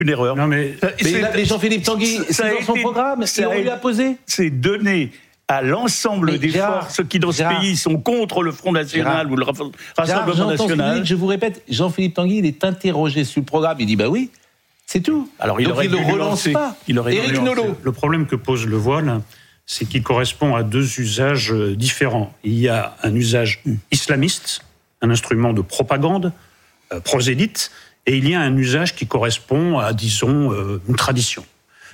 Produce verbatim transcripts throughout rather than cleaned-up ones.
une erreur. Non mais, mais, là, mais Jean-Philippe Tanguy, c'est dans son été, programme, c'est on lui a posé. C'est donné à l'ensemble mais des Gérard, forces qui dans Gérard, ce pays sont contre le Front National Gérard, ou le Rassemblement Gérard, National. Je vous répète, Jean-Philippe Tanguy, il est interrogé sur le programme, il dit bah oui, c'est tout. Alors il ne le relance pas. Il Éric Nolot. Le problème que pose le voile, c'est qu'il correspond à deux usages différents. Il y a un usage islamiste, un instrument de propagande, euh, prosélyte, et il y a un usage qui correspond à, disons, euh, une tradition.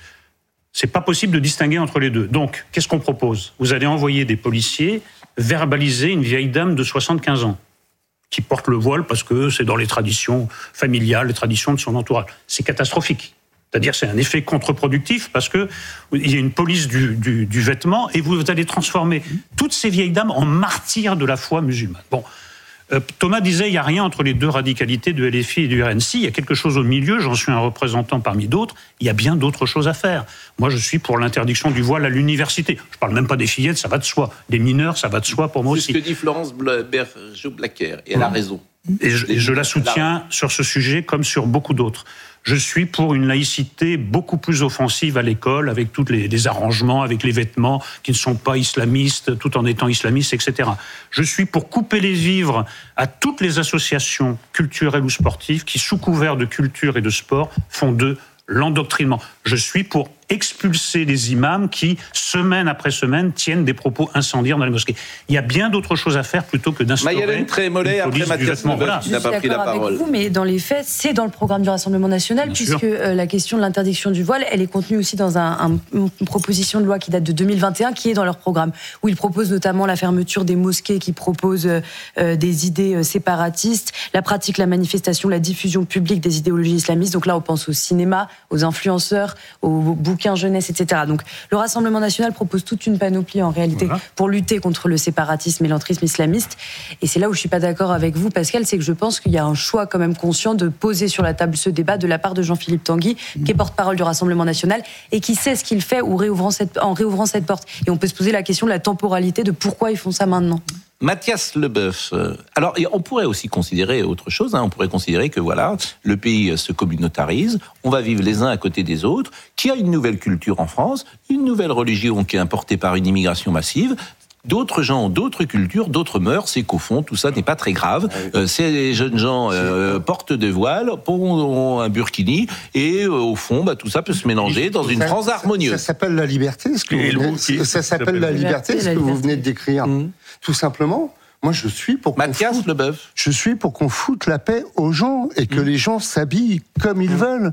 C'est pas possible de distinguer entre les deux. Donc, qu'est-ce qu'on propose ? Vous allez envoyer des policiers verbaliser une vieille dame de soixante-quinze ans qui porte le voile parce que c'est dans les traditions familiales, les traditions de son entourage. C'est catastrophique. C'est-à-dire c'est un effet contre-productif parce que il y a une police du, du, du vêtement et vous allez transformer toutes ces vieilles dames en martyrs de la foi musulmane. Bon, euh, Thomas disait il n'y a rien entre les deux radicalités de L F I et du R N C. Il y a quelque chose au milieu. J'en suis un représentant parmi d'autres. Il y a bien d'autres choses à faire. Moi, je suis pour l'interdiction du voile à l'université. Je parle même pas des fillettes, ça va de soi. Des mineurs, ça va de soi pour moi aussi. C'est ce que dit Florence Bergeau-Blacker et elle a raison. Et je, et je la soutiens sur ce sujet comme sur beaucoup d'autres. Je suis pour une laïcité beaucoup plus offensive à l'école, avec tous les, les arrangements, avec les vêtements qui ne sont pas islamistes, tout en étant islamistes, et cetera. Je suis pour couper les vivres à toutes les associations culturelles ou sportives qui, sous couvert de culture et de sport, font de l'endoctrinement. Je suis pour expulser les imams qui, semaine après semaine, tiennent des propos incendiaires dans les mosquées. Il y a bien d'autres choses à faire plutôt que d'instaurer Maïlène Trémollet, après Mathias Leboeuf, voilà. qui n'a pas pris la parole. Avec vous, mais dans les faits, c'est dans le programme du Rassemblement National, bien puisque euh, la question de l'interdiction du voile, elle est contenue aussi dans un, un, une proposition de loi qui date de deux mille vingt et un, qui est dans leur programme, où ils proposent notamment la fermeture des mosquées qui proposent euh, des idées euh, séparatistes, la pratique, la manifestation, la diffusion publique des idéologies islamistes. Donc là, on pense au cinéma, aux influenceurs, aux bouquins jeunesse, et cetera. Donc, le Rassemblement National propose toute une panoplie, en réalité, voilà. pour lutter contre le séparatisme et l'entrisme islamiste. Et c'est là où je suis pas d'accord avec vous, Pascal, c'est que je pense qu'il y a un choix quand même conscient de poser sur la table ce débat de la part de Jean-Philippe Tanguy, mmh. qui est porte-parole du Rassemblement National et qui sait ce qu'il fait ou réouvrant cette, en réouvrant cette porte. Et on peut se poser la question de la temporalité, de pourquoi ils font ça maintenant. Mathias Leboeuf. Alors, on pourrait aussi considérer autre chose. Hein. On pourrait considérer que voilà, le pays se communautarise, on va vivre les uns à côté des autres, qu'il y a une nouvelle culture en France, une nouvelle religion qui est importée par une immigration massive. D'autres gens ont d'autres cultures, d'autres mœurs, c'est qu'au fond, tout ça n'est pas très grave. Euh, ces jeunes gens euh, portent des voiles, ont un burkini, et euh, au fond, bah, tout ça peut se mélanger dans une France harmonieuse. Ça, ça s'appelle la liberté, ce que vous venez, ça, ça s'appelle la liberté, ce que vous venez de décrire. Mmh. Tout simplement. Moi, je suis pour qu'on Mathias foute, Leboeuf. Je suis pour qu'on foute la paix aux gens et que mmh. les gens s'habillent comme ils mmh. veulent.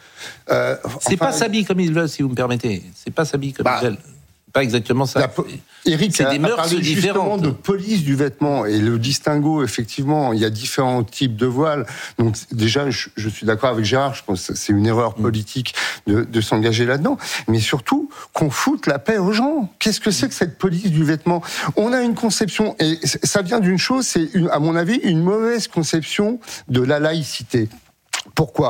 Euh, c'est enfin, pas s'habiller comme ils veulent, si vous me permettez. C'est pas s'habiller comme bah, ils veulent. Pas exactement ça. La, Éric c'est a, des mœurs a parlé justement de police du vêtement et le distinguo, effectivement, il y a différents types de voiles. Donc déjà, je, je suis d'accord avec Gérard, je pense que c'est une erreur politique de, de s'engager là-dedans. Mais surtout, qu'on foute la paix aux gens. Qu'est-ce que c'est que cette police du vêtement ? On a une conception, et ça vient d'une chose, c'est une, à mon avis une mauvaise conception de la laïcité. Pourquoi ?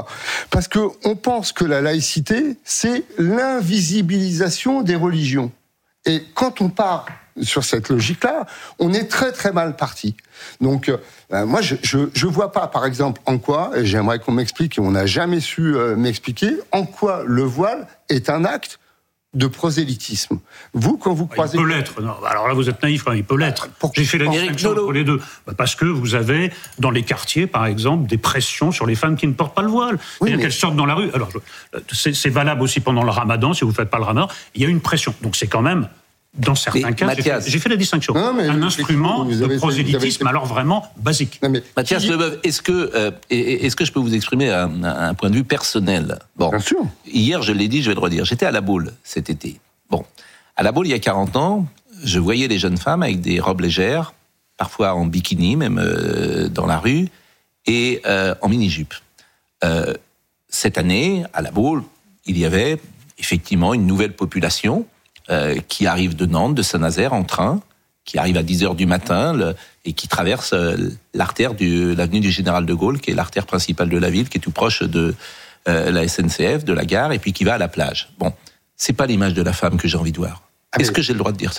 Parce qu'on pense que la laïcité, c'est l'invisibilisation des religions. Et quand on part sur cette logique-là, on est très très mal parti. Donc, euh, moi, je, je je vois pas, par exemple, en quoi, et j'aimerais qu'on m'explique, et on n'a jamais su euh, m'expliquer, en quoi le voile est un acte de prosélytisme. Vous, quand vous croisez... Il peut l'être. Non, alors là, vous êtes naïf, il peut l'être. Pour... J'ai fait la distinction entre les deux. Parce que vous avez, dans les quartiers, par exemple, des pressions sur les femmes qui ne portent pas le voile. Oui, C'est-à-dire mais... qu'elles sortent dans la rue. Alors, c'est, c'est valable aussi pendant le ramadan, si vous ne faites pas le ramadan. Il y a une pression. Donc, c'est quand même... Dans certains mais, cas, Mathias, j'ai, fait, j'ai fait la distinction. Non, un instrument de prosélytisme, avez... alors vraiment basique. Non, mais, Mathias qui... Leboeuf, est-ce que, euh, est-ce que je peux vous exprimer un, un point de vue personnel ? Bon, bien sûr. Hier, je l'ai dit, je vais le redire. J'étais à La Baule cet été. Bon, à La Baule, il y a quarante ans, je voyais des jeunes femmes avec des robes légères, parfois en bikini, même euh, dans la rue, et euh, en mini-jupe. Euh, cette année, à La Baule, il y avait effectivement une nouvelle population. Euh, qui arrive de Nantes, de Saint-Nazaire en train, qui arrive à dix heures du matin le, et qui traverse euh, l'artère de l'avenue du Général de Gaulle, qui est l'artère principale de la ville, qui est tout proche de euh, la S N C F, de la gare, et puis qui va à la plage. Bon, c'est pas l'image de la femme que j'ai envie de voir. Ah, Est-ce mais... que j'ai le droit de dire ça ?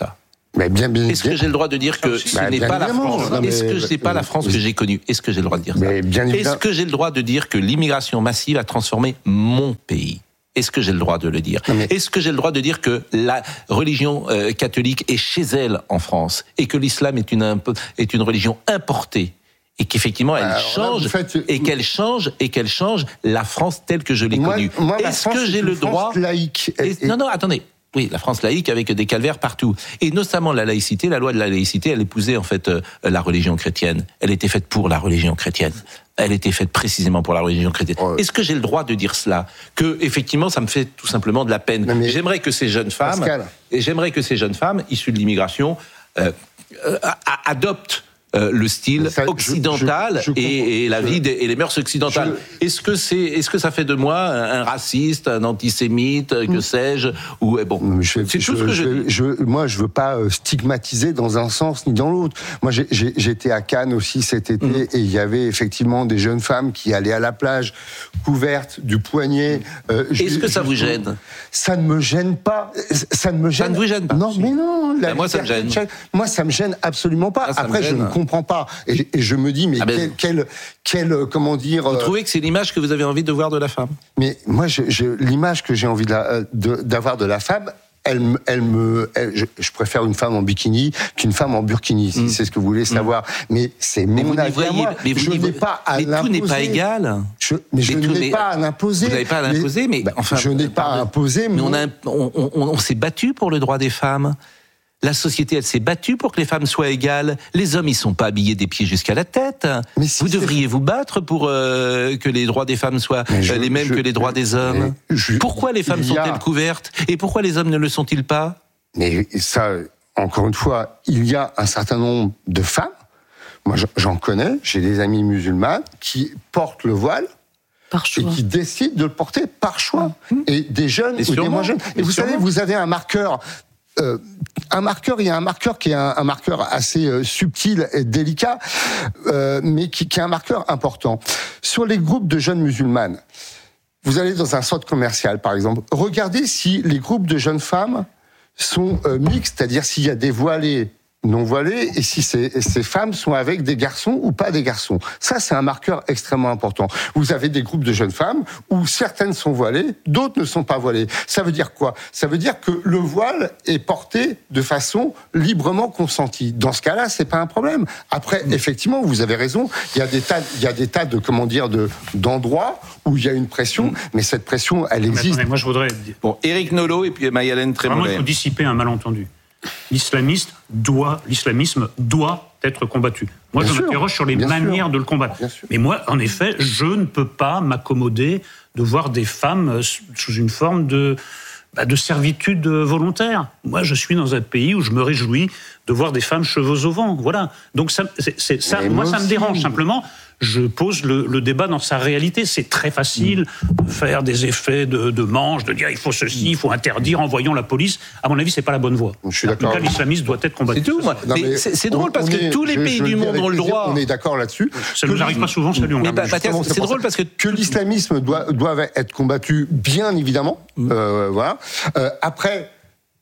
Mais bien, bien, Est-ce que j'ai le droit de dire que ce bah, n'est pas la France non, Est-ce que ce n'est pas la France que j'ai connue Est-ce que j'ai le droit de dire ça mais bien Est-ce que j'ai le droit de dire que l'immigration massive a transformé mon pays ? Est-ce que j'ai le droit de le dire ? mais... Est-ce que j'ai le droit de dire que la religion euh, catholique est chez elle en France et que l'islam est une, est une religion importée et qu'effectivement elle Alors change là, faites... et qu'elle change et qu'elle change la France telle que je l'ai moi, connue. Moi, Est-ce que j'ai le droit laïque et... Non, non, attendez. Oui, la France laïque avec des calvaires partout. Et notamment la laïcité, la loi de la laïcité, elle épousait en fait euh, la religion chrétienne. Elle était faite pour la religion chrétienne. Elle était faite précisément pour la religion chrétienne. Ouais. Est-ce que j'ai le droit de dire cela ? Que effectivement, ça me fait tout simplement de la peine. Non, mais... J'aimerais que ces jeunes femmes, Pascal. et j'aimerais que ces jeunes femmes issues de l'immigration euh, euh, adoptent Euh, le style ça, occidental je, je, je et, et la vie des, et les mœurs occidentales. Je, est-ce que c'est, est-ce que ça fait de moi un, un raciste, un antisémite, que mm. sais-je ou bon, je, c'est tout ce que je, je, moi, je veux pas stigmatiser dans un sens ni dans l'autre. Moi, j'ai, j'ai, j'étais à Cannes aussi cet été mm. et il y avait effectivement des jeunes femmes qui allaient à la plage couvertes du poignet. Euh, est-ce je, que ça je, vous gêne ? Ça ne me gêne pas. Ça ne me gêne. Ça ne vous gêne pas ? Non, mais non. La ben moi, ça me gêne. Moi, ça me gêne absolument pas. Ça, Après, je ne comprends pas. Et, et je me dis, mais ah ben, quel, quel, quel, comment dire... Vous euh, trouvez que c'est l'image que vous avez envie de voir de la femme ? Mais moi, je, je, l'image que j'ai envie de la, de, d'avoir de la femme, elle, elle me... Elle, je, je préfère une femme en bikini qu'une femme en burkini, si mmh. c'est ce que vous voulez savoir. Mmh. Mais c'est mais mon avis à moi. Mais vous je n'ai pas à mais l'imposer. tout n'est pas égal. Je, mais je n'ai pas à l'imposer. Vous n'avez pas à l'imposer, mais... mais enfin, je n'ai pas à imposer, mais... mais on, a, on, on, on, on s'est battu pour le droit des femmes. La société, elle s'est battue pour que les femmes soient égales. Les hommes, ils sont pas habillés des pieds jusqu'à la tête. Mais si vous devriez vous battre pour euh, que les droits des femmes soient je, les mêmes je, que les droits je, des hommes. Je, pourquoi les femmes a... sont-elles couvertes ? Et pourquoi les hommes ne le sont-ils pas ? Mais ça, encore une fois, il y a un certain nombre de femmes, moi j'en connais, j'ai des amis musulmans, qui portent le voile, par choix. Et qui décident de le porter par choix. Mmh. Et des jeunes et ou des moins jeunes. Et, et vous sûrement. savez, vous avez un marqueur... Euh, un marqueur, il y a un marqueur qui est un, un marqueur assez euh, subtil et délicat, euh, mais qui, qui est un marqueur important. Sur les groupes de jeunes musulmanes, vous allez dans un centre commercial, par exemple, regardez si les groupes de jeunes femmes sont euh, mixtes, c'est-à-dire s'il y a des voilés non voilées et si ces, ces femmes sont avec des garçons ou pas des garçons. Ça, c'est un marqueur extrêmement important. Vous avez des groupes de jeunes femmes où certaines sont voilées, d'autres ne sont pas voilées. Ça veut dire quoi ? Ça veut dire que le voile est porté de façon librement consentie. Dans ce cas-là, c'est pas un problème. Après, effectivement, vous avez raison, il y a des tas, il y a des tas de, comment dire, de, d'endroits où il y a une pression, mais cette pression, elle existe. Mais attendez, moi, je voudrais... Bon, Éric Nolot et puis Maï-Hélène Trémollet. Vraiment, il faut dissiper un malentendu. L'islamiste doit, l'islamisme doit être combattu. Moi, bien je sûr, m'interroge sur les manières sûr. de le combattre. Mais moi, en effet, je ne peux pas m'accommoder de voir des femmes sous une forme de, bah, de servitude volontaire. Moi, je suis dans un pays où je me réjouis de voir des femmes cheveux au vent. Voilà. Donc, ça, c'est, c'est, ça, moi, ça me dérange simplement. Je pose le, le débat dans sa réalité. C'est très facile mmh. de faire des effets de, de manche, de dire il faut ceci, il faut interdire, envoyons la police. À mon avis, c'est pas la bonne voie. Je suis d'accord. En tout cas, l'islamisme doit être combattu. C'est tout. Moi. Non, mais c'est, c'est drôle parce que est, tous les je, pays je du monde ont le droit. On est d'accord là-dessus. Ça ne nous arrive pas souvent, salut. Mais bah, c'est, c'est drôle parce que que l'islamisme doit doit être combattu, bien évidemment. Mmh. Euh, voilà. Euh, après.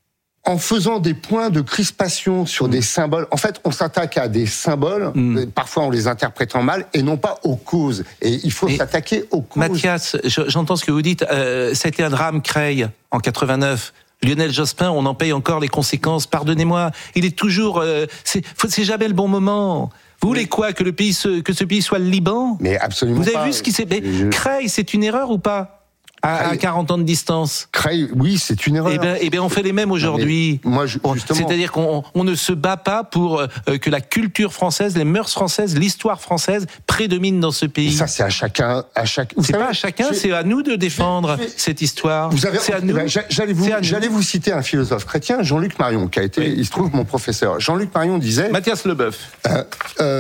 En faisant des points de crispation sur mmh. des symboles, en fait, on s'attaque à des symboles, mmh. parfois en les interprétant mal, et non pas aux causes. Et il faut et s'attaquer aux causes. Mathias, j'entends ce que vous dites. Euh, ça a été un drame, Creil, en quatre-vingt-neuf. Lionel Jospin, on en paye encore les conséquences. Pardonnez-moi, il est toujours... Euh, c'est, c'est jamais le bon moment. Vous voulez quoi, que le pays, se, que ce pays soit le Liban ? Mais absolument pas. Vous avez pas. vu ce qui s'est... Mais je... Creil, c'est une erreur ou pas ? À, à quarante ans de distance. Creil, oui, c'est une erreur. Eh ben, eh ben, on fait les mêmes aujourd'hui. Non, moi, justement... C'est-à-dire qu'on on ne se bat pas pour euh, que la culture française, les mœurs françaises, l'histoire française prédomine dans ce pays. Et ça, c'est à chacun, à chaque. Vous c'est savez, pas à chacun, c'est à nous de défendre j'ai... cette histoire. Vous avez, c'est à nous. Ben, j'allais vous, j'allais vous citer un philosophe chrétien, Jean-Luc Marion, qui a été, oui. il se trouve, mon professeur. Jean-Luc Marion disait. Mathias Leboeuf. Euh, euh,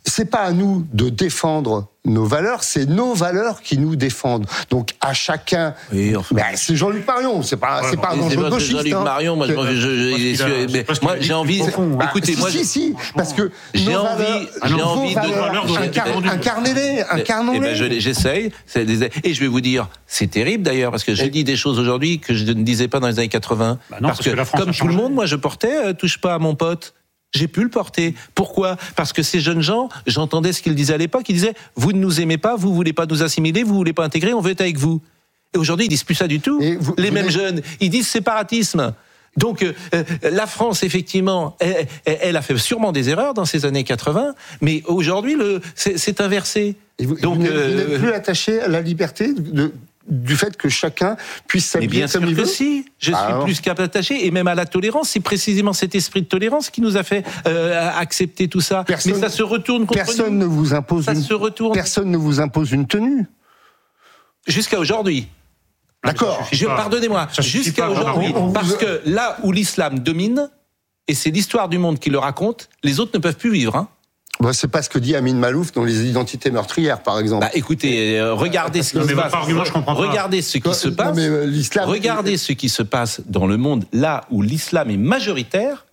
c'est pas à nous de défendre nos valeurs, c'est nos valeurs qui nous défendent. Donc à chacun, oui, enfin, ben, c'est Jean-Luc Marion, c'est pas, ouais, c'est pas un dangereux gauchiste. Jean-Luc hein. Marion, moi, je, je, je, je, mais, moi j'ai envie. Bah, écoutez, si, moi, si, si, parce que j'ai envie, valeurs, j'ai envie de incarner-les, incarner-les. Eh ben, je, j'essaye, et je vais vous dire, c'est terrible d'ailleurs, parce que je dis des choses aujourd'hui que je ne disais pas dans les années quatre-vingts, bah non, parce, parce que, que comme tout le monde, moi je portais, euh, touche pas à mon pote. J'ai pu le porter. Pourquoi ? Parce que ces jeunes gens, j'entendais ce qu'ils disaient à l'époque, ils disaient « Vous ne nous aimez pas, vous voulez pas nous assimiler, vous voulez pas intégrer, on veut être avec vous. » Et aujourd'hui, ils disent plus ça du tout. Vous, Les vous mêmes jeunes, ils disent séparatisme. Donc euh, la France, effectivement, elle, elle a fait sûrement des erreurs dans ces années quatre-vingts, mais aujourd'hui, le, c'est, c'est inversé. Et vous, Donc, vous n'êtes, euh, vous n'êtes plus attaché à la liberté de... du fait que chacun puisse s'habiller comme il veut. Bien sûr que si, je ah suis non. plus qu'attaché, et même à la tolérance, c'est précisément cet esprit de tolérance qui nous a fait euh, accepter tout ça. Personne, Mais ça se retourne contre personne nous. Ne vous impose ça une, se retourne. Personne ne vous impose une tenue. Jusqu'à aujourd'hui. D'accord. Je, pardonnez-moi, jusqu'à aujourd'hui. On, on parce vous... que là où l'islam domine, et c'est l'histoire du monde qui le raconte, les autres ne peuvent plus vivre, hein. Bah, c'est pas ce que dit Amin Malouf dans les identités meurtrières, par exemple. Bah, écoutez, euh, regardez ce qui se passe. Argument, je comprends pas. Regardez ce qui non, se passe. Non, mais, euh, l'islam... Regardez ce qui se passe dans le monde, là où l'islam est majoritaire.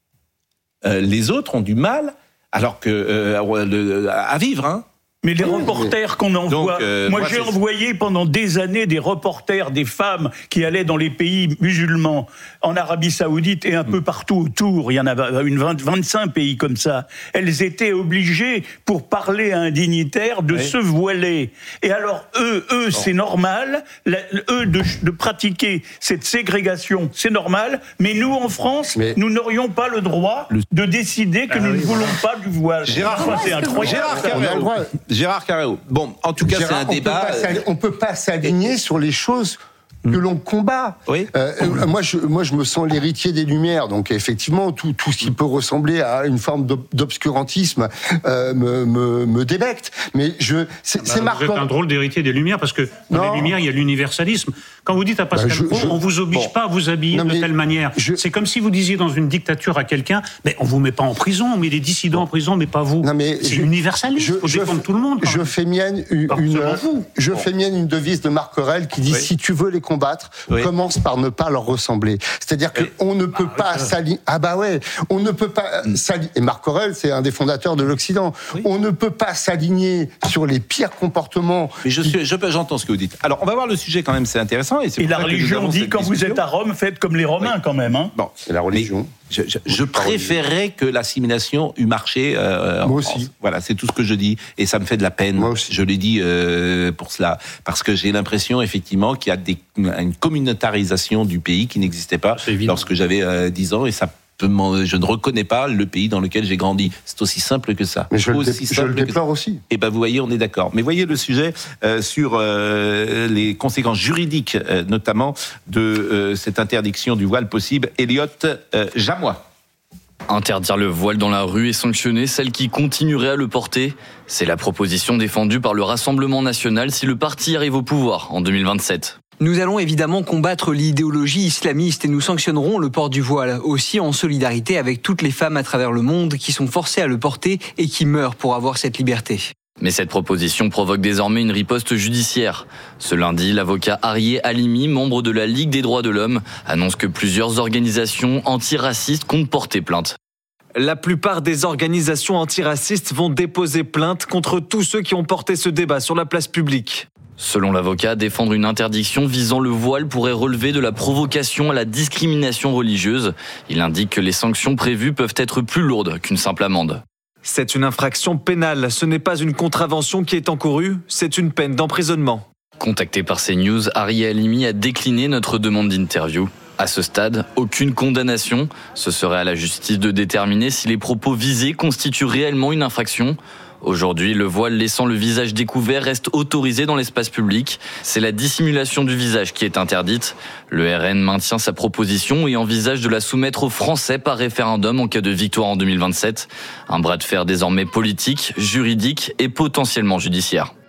Euh, les autres ont du mal, alors que euh, à vivre, hein. Mais les reporters qu'on envoie... Donc, euh, moi, moi, j'ai c'est... envoyé pendant des années des reporters, des femmes qui allaient dans les pays musulmans, en Arabie Saoudite et un mmh. peu partout autour. Il y en a une vingt, vingt-cinq pays comme ça. Elles étaient obligées, pour parler à un dignitaire, de oui. se voiler. Et alors, eux, eux, bon. c'est normal. La, eux, de, de pratiquer cette ségrégation, c'est normal. Mais nous, en France, mais... nous n'aurions pas le droit le... de décider que ah, nous oui, ne voulons voilà. pas du voile. Gérard, enfin, c'est incroyable. Gérard Gérard Carreau. Bon, en tout cas, Gérard, c'est un on débat. Peut on peut pas s'aligner sur les choses que l'on combat. Oui. Euh, euh, moi, je, moi, je me sens l'héritier des Lumières, donc effectivement, tout, tout ce qui peut ressembler à une forme d'obscurantisme euh, me, me, me débecte. Mais je, c'est, bah, c'est vous marquant. Vous êtes un drôle d'héritier des Lumières, parce que dans non. les Lumières, il y a l'universalisme. Quand vous dites à Pascal bah, je, Pro, je, on vous oblige bon. pas à vous habiller non, de telle manière. Je, c'est comme si vous disiez dans une dictature à quelqu'un, mais on vous met pas en prison, on met les dissidents bon. en prison, mais pas vous. Non, mais c'est je, universaliste. Il faut défendre tout le monde. Je fais mienne une, une je bon. fais mienne une devise de Marc Aurèle qui dit oui. si tu veux les combattre, oui. commence par ne pas leur ressembler. C'est-à-dire que on ne peut ah, pas oui, s'aligner. Ah bah ouais, on ne peut pas mm. s'aligner. Et Marc Aurèle, c'est un des fondateurs de l'Occident. Oui. On ne peut pas s'aligner sur les pires comportements. Mais je suis, je, j'entends ce que vous dites. Alors, on va voir le sujet quand même, c'est intéressant. Et, c'est et la religion dit quand discussion. Vous êtes à Rome, faites comme les Romains oui. quand même. Hein. Bon, c'est la religion. Je, je, je préférerais que l'assimilation eût marché. Euh, Moi en aussi. France. Voilà, c'est tout ce que je dis, et ça me fait de la peine. Moi aussi. Je l'ai dit euh, pour cela, parce que j'ai l'impression effectivement qu'il y a des, une communautarisation du pays qui n'existait pas lorsque j'avais euh, dix ans, et ça. Je ne reconnais pas le pays dans lequel j'ai grandi. C'est aussi simple que ça. Mais je, aussi le, dé- je le déplore aussi. Et ben vous voyez, on est d'accord. Mais voyez le sujet euh, sur euh, les conséquences juridiques, euh, notamment de euh, cette interdiction du voile possible. Elliot euh, Jamois. Interdire le voile dans la rue et sanctionner celles qui continueraient à le porter, c'est la proposition défendue par le Rassemblement national si le parti arrive au pouvoir en deux mille vingt-sept. Nous allons évidemment combattre l'idéologie islamiste et nous sanctionnerons le port du voile, aussi en solidarité avec toutes les femmes à travers le monde qui sont forcées à le porter et qui meurent pour avoir cette liberté. Mais cette proposition provoque désormais une riposte judiciaire. Ce lundi, l'avocat Arié Halimi, membre de la Ligue des droits de l'homme, annonce que plusieurs organisations antiracistes comptent porter plainte. La plupart des organisations antiracistes vont déposer plainte contre tous ceux qui ont porté ce débat sur la place publique. Selon l'avocat, défendre une interdiction visant le voile pourrait relever de la provocation à la discrimination religieuse. Il indique que les sanctions prévues peuvent être plus lourdes qu'une simple amende. C'est une infraction pénale, ce n'est pas une contravention qui est encourue, c'est une peine d'emprisonnement. Contacté par CNews, Arié Halimi a décliné notre demande d'interview. À ce stade, aucune condamnation. Ce serait à la justice de déterminer si les propos visés constituent réellement une infraction. Aujourd'hui, le voile laissant le visage découvert reste autorisé dans l'espace public. C'est la dissimulation du visage qui est interdite. Le R N maintient sa proposition et envisage de la soumettre aux Français par référendum en cas de victoire en deux mille vingt-sept. Un bras de fer désormais politique, juridique et potentiellement judiciaire.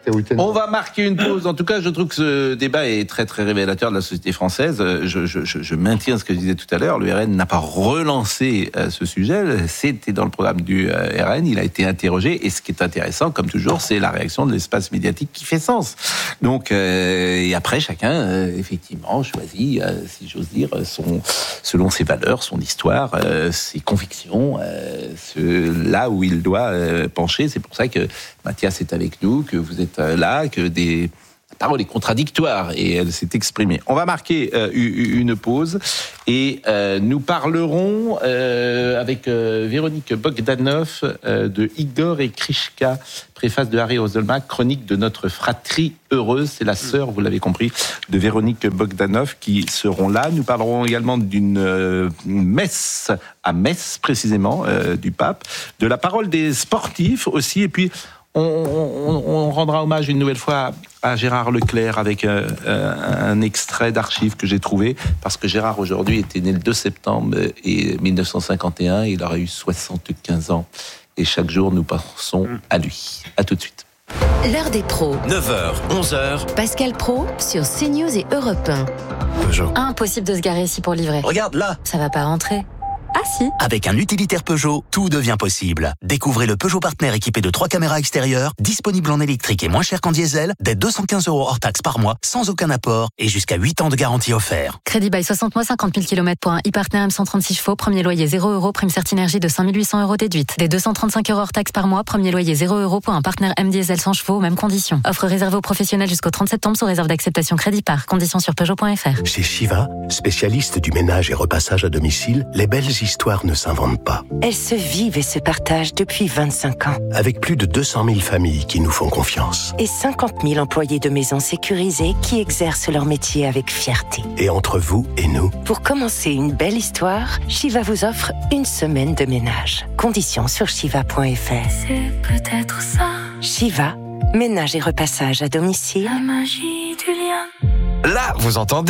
On va marquer une pause. En tout cas, je trouve que ce débat est très très révélateur de la société française. Je, je, je maintiens ce que je disais tout à l'heure. Le R N n'a pas relancé ce sujet. C'était dans le programme du R N. Il a été interrogé. Et ce qui est intéressant, comme toujours, c'est la réaction de l'espace médiatique qui fait sens. Donc, euh, et après, chacun, euh, effectivement, choisit, euh, si j'ose dire, son, selon ses valeurs, son histoire, euh, ses convictions, euh, ce, là où il doit euh, pencher. C'est pour ça que Mathias est avec nous, que vous êtes là, que des... La parole est contradictoire et elle s'est exprimée. On va marquer euh, une pause et euh, nous parlerons euh, avec euh, Véronique Bogdanov euh, de Igor et Krishka, préface de Harry Oselma, chronique de notre fratrie heureuse. C'est la sœur, vous l'avez compris, de Véronique Bogdanov qui seront là. Nous parlerons également d'une euh, messe à Metz, précisément, euh, du pape, de la parole des sportifs aussi, et puis On, on, on rendra hommage une nouvelle fois à Gérard Leclerc avec euh, un extrait d'archives que j'ai trouvé, parce que Gérard aujourd'hui était né le deux septembre mille neuf cent cinquante et un, il aurait eu soixante-quinze ans, et chaque jour nous pensons à lui. À tout de suite. L'heure des pros. neuf heures, onze heures. Pascal Praud sur CNews et Europe un. Peugeot. Impossible de se garer ici pour livrer. Regarde là. Ça va pas rentrer. Ah si. Avec un utilitaire Peugeot, tout devient possible. Découvrez le Peugeot Partner équipé de trois caméras extérieures, disponible en électrique et moins cher qu'en diesel, dès deux cent quinze euros hors taxe par mois, sans aucun apport et jusqu'à huit ans de garantie offert. Crédit bail soixante mois, cinquante mille kilomètres pour un e-Partner M cent trente-six chevaux, premier loyer zéro euros, prime Certinergie de cinq mille huit cents euros déduite. Dès deux cent trente-cinq euros hors taxe par mois, premier loyer zéro euros pour un Partner M diesel cent chevaux, mêmes conditions. Offre réservée aux professionnels jusqu'au trente septembre sous réserve d'acceptation crédit par. Conditions sur Peugeot point F R. Chez Shiva, spécialiste du ménage et repassage à domicile, les belles histoires ne s'inventent pas. Elles se vivent et se partagent depuis vingt-cinq ans. Avec plus de deux cent mille familles qui nous font confiance. Et cinquante mille employés de maisons sécurisées qui exercent leur métier avec fierté. Et entre vous et nous, pour commencer une belle histoire, Shiva vous offre une semaine de ménage. Conditions sur shiva point F R. C'est peut-être ça. Shiva, ménage et repassage à domicile. La magie du lien. Là, vous entendez ?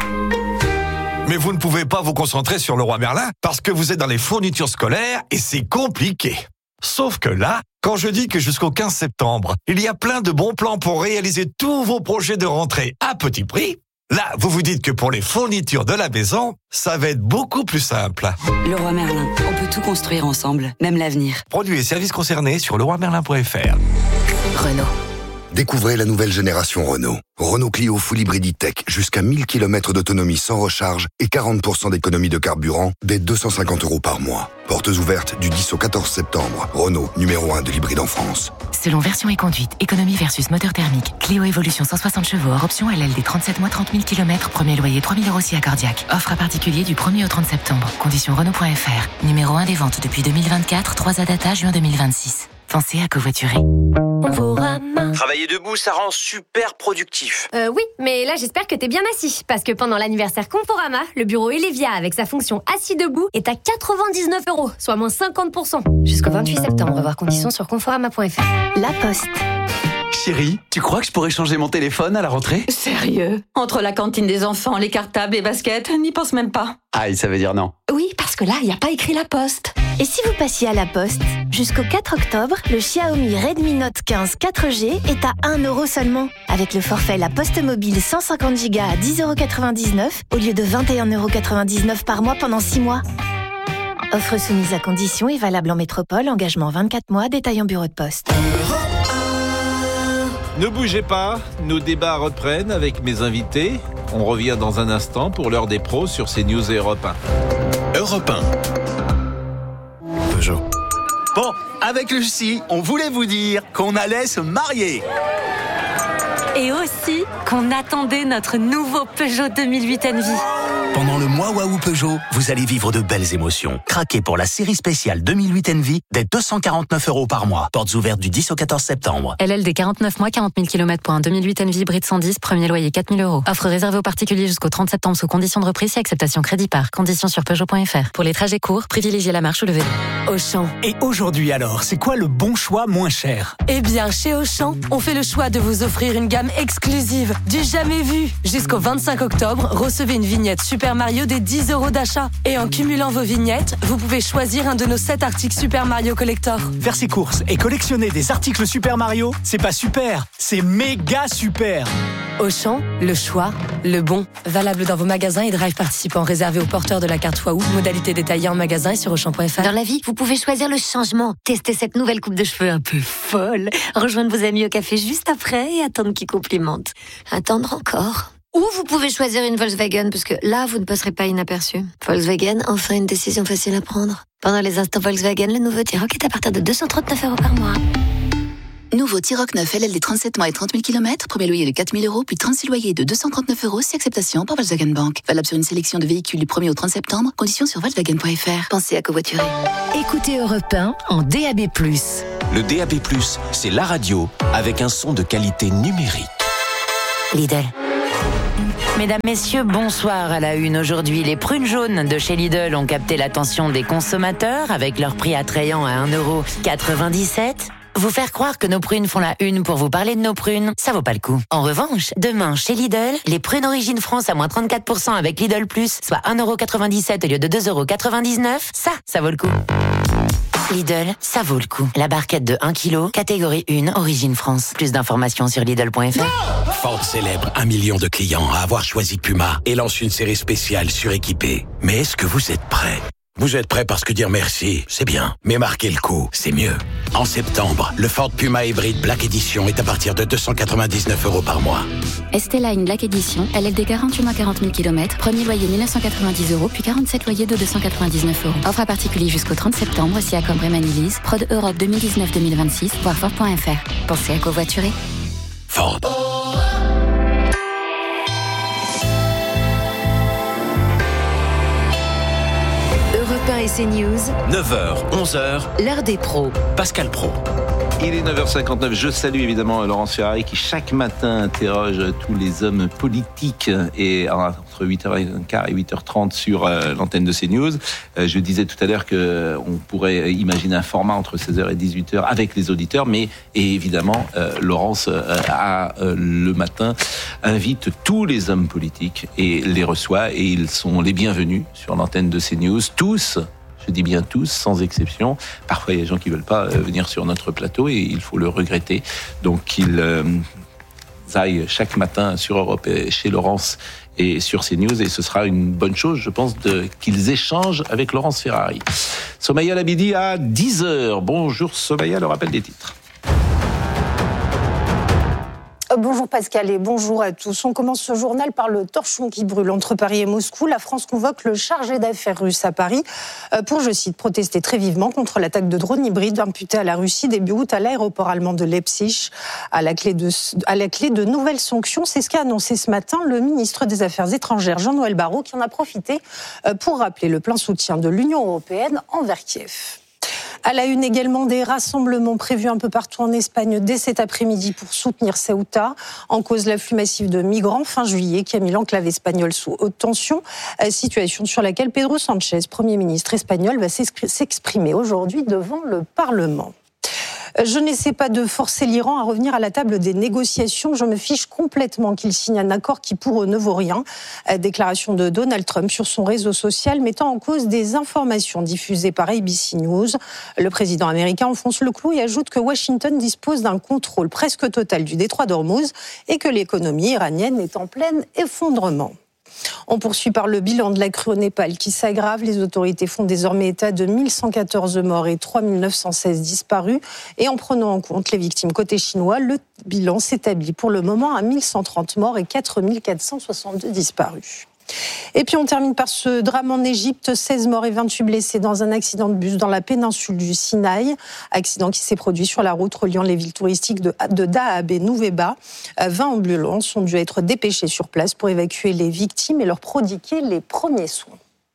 Mais vous ne pouvez pas vous concentrer sur Leroy Merlin parce que vous êtes dans les fournitures scolaires et c'est compliqué. Sauf que là, quand je dis que jusqu'au quinze septembre, il y a plein de bons plans pour réaliser tous vos projets de rentrée à petit prix, là, vous vous dites que pour les fournitures de la maison, ça va être beaucoup plus simple. Leroy Merlin, on peut tout construire ensemble, même l'avenir. Produits et services concernés sur leroy merlin point F R. Renault. Découvrez la nouvelle génération Renault. Renault Clio Full Hybrid E-Tech, jusqu'à mille kilomètres d'autonomie sans recharge et quarante pour cent d'économie de carburant, dès deux cent cinquante euros par mois. Portes ouvertes du dix au quatorze septembre. Renault, numéro un de l'hybride en France. Selon version et conduite, économie versus moteur thermique. Clio Evolution cent soixante chevaux, hors option L L D trente-sept mois, trente mille kilomètres, premier loyer trois mille euros si accordiaque. Offre à particulier du premier au trente septembre. Conditions Renault point F R. Numéro un des ventes depuis deux mille vingt-quatre, trois A Data, juin deux mille vingt-six. Pensez à covoiturer. Travailler debout, ça rend super productif. Euh, oui, mais là j'espère que t'es bien assis. Parce que pendant l'anniversaire Conforama, le bureau Elevia avec sa fonction assis debout est à quatre-vingt-dix-neuf euros, soit moins cinquante pour cent. Jusqu'au vingt-huit septembre, voir conditions sur conforama point F R. La Poste. Chérie, tu crois que je pourrais changer mon téléphone à la rentrée ? Sérieux ? Entre la cantine des enfants, les cartables, les baskets, n'y pense même pas. Aïe, ça veut dire non. Oui, parce que là, il n'y a pas écrit La Poste. Et si vous passiez à La Poste ? Jusqu'au quatre octobre, le Xiaomi Redmi Note quinze quatre G est à un euro seulement. Avec le forfait La Poste Mobile cent cinquante giga à dix euros quatre-vingt-dix-neuf au lieu de vingt et un euros quatre-vingt-dix-neuf par mois pendant six mois. Offre soumise à conditions et valable en métropole, engagement vingt-quatre mois, détail en bureau de poste. Ne bougez pas, nos débats reprennent avec mes invités. On revient dans un instant pour l'heure des pros sur CNews et Europe un. Europe un. Peugeot. Bon, avec Lucie, on voulait vous dire qu'on allait se marier. Et aussi qu'on attendait notre nouveau Peugeot deux mille huit Envy. Pendant le mois Waouh Peugeot, vous allez vivre de belles émotions. Craquez pour la série spéciale deux mille huit Envy dès deux cent quarante-neuf euros par mois. Portes ouvertes du dix au quatorze septembre. L L D quarante-neuf mois, quarante mille kilomètres pour un deux mille huit Envy hybride cent dix, premier loyer quatre mille euros. Offre réservée aux particuliers jusqu'au trente septembre sous conditions de reprise et acceptation crédit par. Conditions sur Peugeot point F R. Pour les trajets courts, privilégiez la marche ou le vélo. Auchan. Et aujourd'hui alors, c'est quoi le bon choix moins cher ? Eh bien, chez Auchan, on fait le choix de vous offrir une gamme gamme exclusive, du jamais vu. Jusqu'au vingt-cinq octobre, recevez une vignette Super Mario des dix euros d'achat. Et en cumulant vos vignettes, vous pouvez choisir un de nos sept articles Super Mario Collector. Faire ses courses et collectionner des articles Super Mario, c'est pas super, c'est méga super. Auchan, le choix, le bon. Valable dans vos magasins et drive participants réservés aux porteurs de la carte Waouh. Modalité détaillée en magasin et sur auchan point f r. Dans la vie, vous pouvez choisir le changement. Tester cette nouvelle coupe de cheveux un peu folle. Rejoindre vos amis au café juste après et attendre qu'ils complimentent. Attendre encore. Ou vous pouvez choisir une Volkswagen, parce que là, vous ne passerez pas inaperçu. Volkswagen, enfin une décision facile à prendre. Pendant les instants Volkswagen, le nouveau T-Roc est à partir de deux cent trente-neuf euros par mois. Nouveau T-Roc neuf L L D trente-sept mois et trente mille kilomètres, premier loyer de quatre mille euros, puis trente-six loyers de deux cent trente-neuf euros, si acceptation par Volkswagen Bank. Valable sur une sélection de véhicules du premier au trente septembre, conditions sur volkswagen point f r. Pensez à covoiturer. Écoutez Europe un en D A B plus. Le D A B plus, c'est la radio avec un son de qualité numérique. Lidl. Mesdames, Messieurs, bonsoir à la une. Aujourd'hui, les prunes jaunes de chez Lidl ont capté l'attention des consommateurs avec leur prix attrayant à un euro quatre-vingt-dix-sept. Vous faire croire que nos prunes font la une pour vous parler de nos prunes, ça vaut pas le coup. En revanche, demain, chez Lidl, les prunes Origine France à moins trente-quatre pour cent avec Lidl Plus, soit un euro quatre-vingt-dix-sept au lieu de deux euros quatre-vingt-dix-neuf, ça, ça vaut le coup. Lidl, ça vaut le coup. La barquette de un kilo, catégorie un, Origine France. Plus d'informations sur Lidl point f r. Ford célèbre un million de clients à avoir choisi Puma et lance une série spéciale suréquipée. Mais est-ce que vous êtes prêts ? Vous êtes prêts parce que dire merci, c'est bien. Mais marquer le coup, c'est mieux. En septembre, le Ford Puma Hybrid Black Edition est à partir de deux cent quatre-vingt-dix-neuf euros par mois. Esteline Black Edition, L L D quarante-huit mois quarante mille kilomètres, premier loyer mille neuf cent quatre-vingt-dix euros, puis quarante-sept loyers de deux cent quatre-vingt-dix-neuf euros. Offre à particulier jusqu'au trente septembre, si Acom Remanilise, Prod Europe deux mille dix-neuf deux mille vingt-six, voire Ford point f r. Pensez à covoiturer. Ford. Europe un et CNews. neuf heures, onze heures. L'heure des pros. Pascal Praud. Il est neuf heures cinquante-neuf. Je salue évidemment Laurence Ferrari qui chaque matin interroge tous les hommes politiques et entre huit heures quinze et huit heures trente sur euh, l'antenne de CNews. Euh, je disais tout à l'heure qu'on pourrait imaginer un format entre seize heures et dix-huit heures avec les auditeurs, mais et évidemment euh, Laurence euh, a euh, le matin invite tous les hommes politiques et les reçoit et ils sont les bienvenus sur l'antenne de CNews, tous. Je dis bien tous, sans exception. Parfois, il y a des gens qui ne veulent pas venir sur notre plateau et il faut le regretter. Donc, qu'ils euh, aillent chaque matin sur Europe et chez Laurence et sur CNews. Et ce sera une bonne chose, je pense, de, qu'ils échangent avec Laurence Ferrari. Somaya Labidi à dix heures. Bonjour Somaya, le rappel des titres. Bonjour Pascal et bonjour à tous. On commence ce journal par le torchon qui brûle entre Paris et Moscou. La France convoque le chargé d'affaires russe à Paris pour, je cite, protester très vivement contre l'attaque de drones hybrides imputée à la Russie début août à l'aéroport allemand de Leipzig. À la clé de, à la clé de nouvelles sanctions, c'est ce qu'a annoncé ce matin le ministre des Affaires étrangères Jean-Noël Barrot qui en a profité pour rappeler le plein soutien de l'Union européenne envers Kiev. À la une également, des rassemblements prévus un peu partout en Espagne dès cet après-midi pour soutenir Ceuta. En cause, l'afflux massif de migrants fin juillet qui a mis l'enclave espagnole sous haute tension. Situation sur laquelle Pedro Sánchez, Premier ministre espagnol, va s'exprimer aujourd'hui devant le Parlement. Je n'essaie pas de forcer l'Iran à revenir à la table des négociations. Je me fiche complètement qu'il signe un accord qui pour eux ne vaut rien. Déclaration de Donald Trump sur son réseau social mettant en cause des informations diffusées par A B C News. Le président américain enfonce le clou et ajoute que Washington dispose d'un contrôle presque total du détroit d'Ormuz et que l'économie iranienne est en plein effondrement. On poursuit par le bilan de la crue au Népal qui s'aggrave. Les autorités font désormais état de mille cent quatorze morts et trois mille neuf cent seize disparus. Et en prenant en compte les victimes côté chinois, le bilan s'établit pour le moment à mille cent trente morts et quatre mille quatre cent soixante-deux disparus. Et puis on termine par ce drame en Égypte, seize morts et vingt-huit blessés dans un accident de bus dans la péninsule du Sinaï. Accident qui s'est produit sur la route reliant les villes touristiques de, de Dahab et Nouveba. vingt ambulances ont dû être dépêchées sur place pour évacuer les victimes et leur prodiguer les premiers soins.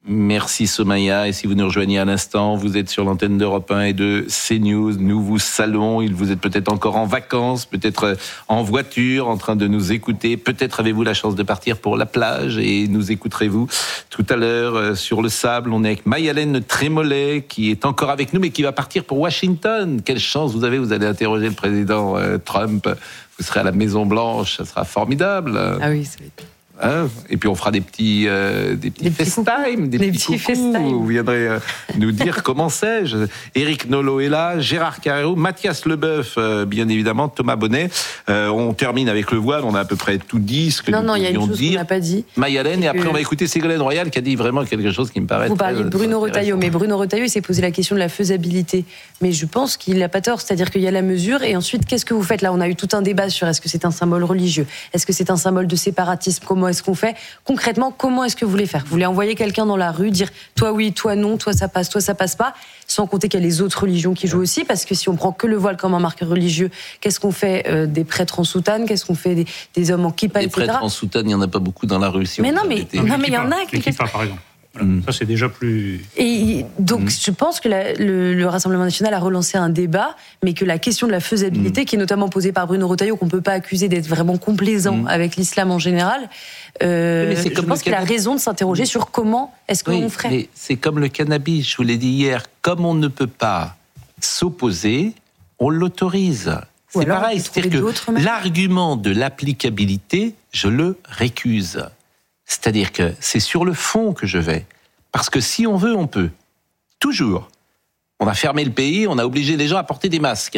Merci Somaya, et si vous nous rejoignez à l'instant, vous êtes sur l'antenne d'Europe un et de CNews, nous vous saluons, vous êtes peut-être encore en vacances, peut-être en voiture, en train de nous écouter, peut-être avez-vous la chance de partir pour la plage et nous écouterez-vous tout à l'heure sur le sable. On est avec Mayalène Trémollet qui est encore avec nous mais qui va partir pour Washington. Quelle chance vous avez, vous allez interroger le président Trump, vous serez à la Maison Blanche, ça sera formidable. Ah oui, ça va être... Hein, et puis on fera des petits, euh, des petits, des petits FaceTime, des, des petits, petits coucous. Vous viendrez euh, nous dire comment c'est. Éric Nolot est là, Gérard Carrero, Mathias Leboeuf, euh, bien évidemment, Thomas Bonnet. Euh, on termine avec le voile. On a à peu près tout dit. Ce que non, nous non, il y a une chose dire. qu'on n'a pas dit. Mayalène, et après on va écouter Ségolène Royal qui a dit vraiment quelque chose qui me paraît. Vous parlez de Bruno Retailleau, mais Bruno Retailleau, il s'est posé la question de la faisabilité. Mais je pense qu'il n'a pas tort, c'est-à-dire qu'il y a la mesure, et ensuite, qu'est-ce que vous faites là ? On a eu tout un débat sur est-ce que c'est un symbole religieux, est-ce que c'est un symbole de séparatisme, comment est-ce qu'on fait ? Concrètement, comment est-ce que vous voulez faire ? Vous voulez envoyer quelqu'un dans la rue, dire toi oui, toi non, toi ça passe, toi ça passe pas, sans compter qu'il y a les autres religions qui jouent aussi, parce que si on prend que le voile comme un marqueur religieux, qu'est-ce qu'on fait euh, des prêtres en soutane ? Qu'est-ce qu'on fait des, des hommes en kippa, et cetera. Les prêtres en soutane, il n'y en a pas beaucoup dans la rue. Si mais non, mais il non, mais y en a. Les kippas, par exemple. Voilà. Mmh. Ça, c'est déjà plus... Et donc, mmh. je pense que la, le, le Rassemblement national a relancé un débat, mais que la question de la faisabilité, mmh. qui est notamment posée par Bruno Retailleau, qu'on ne peut pas accuser d'être vraiment complaisant mmh. avec l'islam en général, euh, mais c'est je comme pense qu'il a raison de s'interroger mmh. sur comment est-ce qu'on oui, ferait. Mais c'est comme le cannabis, je vous l'ai dit hier, comme on ne peut pas s'opposer, on l'autorise. C'est pareil, c'est-à-dire que l'argument de l'applicabilité, je le récuse. C'est-à-dire que c'est sur le fond que je vais. Parce que si on veut, on peut. Toujours. On a fermé le pays, on a obligé les gens à porter des masques.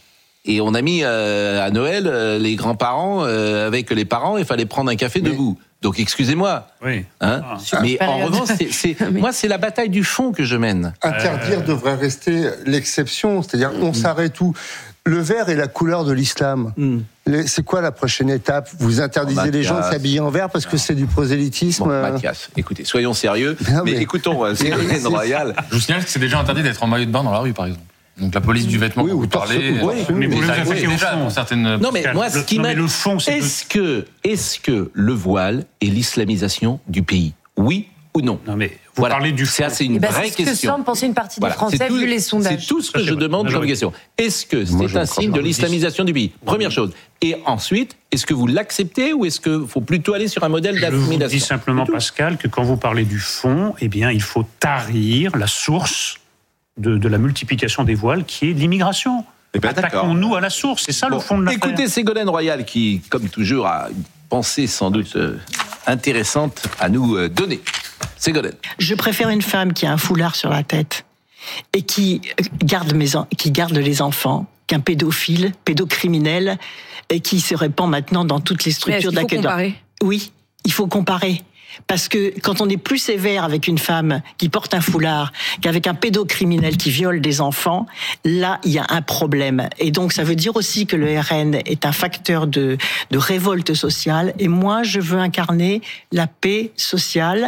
Et on a mis euh, à Noël euh, les grands-parents euh, avec les parents, il fallait prendre un café oui. debout. Donc excusez-moi. Oui. Hein ah. Mais en revanche, c'est, c'est, oui. moi, c'est la bataille du fond que je mène. Interdire euh... devrait rester l'exception. C'est-à-dire, on mmh. s'arrête où ? Le vert est la couleur de l'islam. Mm. C'est quoi la prochaine étape ? Vous interdisez bon, les gens de s'habiller en vert parce que c'est du prosélytisme. Bon, Mathias, écoutez, soyons sérieux. Non, mais... mais écoutons, euh, Ségolène Royal. Je vous signale que c'est déjà interdit d'être en maillot de bain dans la rue, par exemple. Donc la police du vêtement, oui, vous parlez. Oui, mais vous le faites déjà pour certaines. Non, mais moi, ce qui m'a. Le fond, c'est est-ce que, est-ce que le voile est l'islamisation du pays ? Oui ou non ? Non, mais vous voilà. parlez du fond. Ça, c'est une ben, vraie c'est ce que question. semble penser une partie voilà. des Français, tout, vu les sondages. C'est tout ce que ça, je demande comme question. Est-ce que c'est moi, un signe de l'islamisation du pays ? Première chose. Et ensuite, est-ce que vous l'acceptez ou est-ce qu'il faut plutôt aller sur un modèle d'assimilation ? Je vous dis simplement, Pascal, que quand vous parlez du fond, eh bien, il faut tarir la source de, de la multiplication des voiles, qui est l'immigration. Eh ben, Attaquons-nous à la source, c'est ça bon, le fond de l'affaire. Écoutez Ségolène Royal, qui, comme toujours, a une pensée sans doute euh, intéressante à nous euh, donner. Ségolène. Je préfère une femme qui a un foulard sur la tête et qui garde, mes en... qui garde les enfants qu'un pédophile, pédocriminel, et qui se répand maintenant dans toutes les structures d'accueil. Il faut comparer. Oui, il faut comparer. Parce que quand on est plus sévère avec une femme qui porte un foulard qu'avec un pédocriminel qui viole des enfants, là, il y a un problème. Et donc, ça veut dire aussi que le R N est un facteur de, de révolte sociale. Et moi, je veux incarner la paix sociale.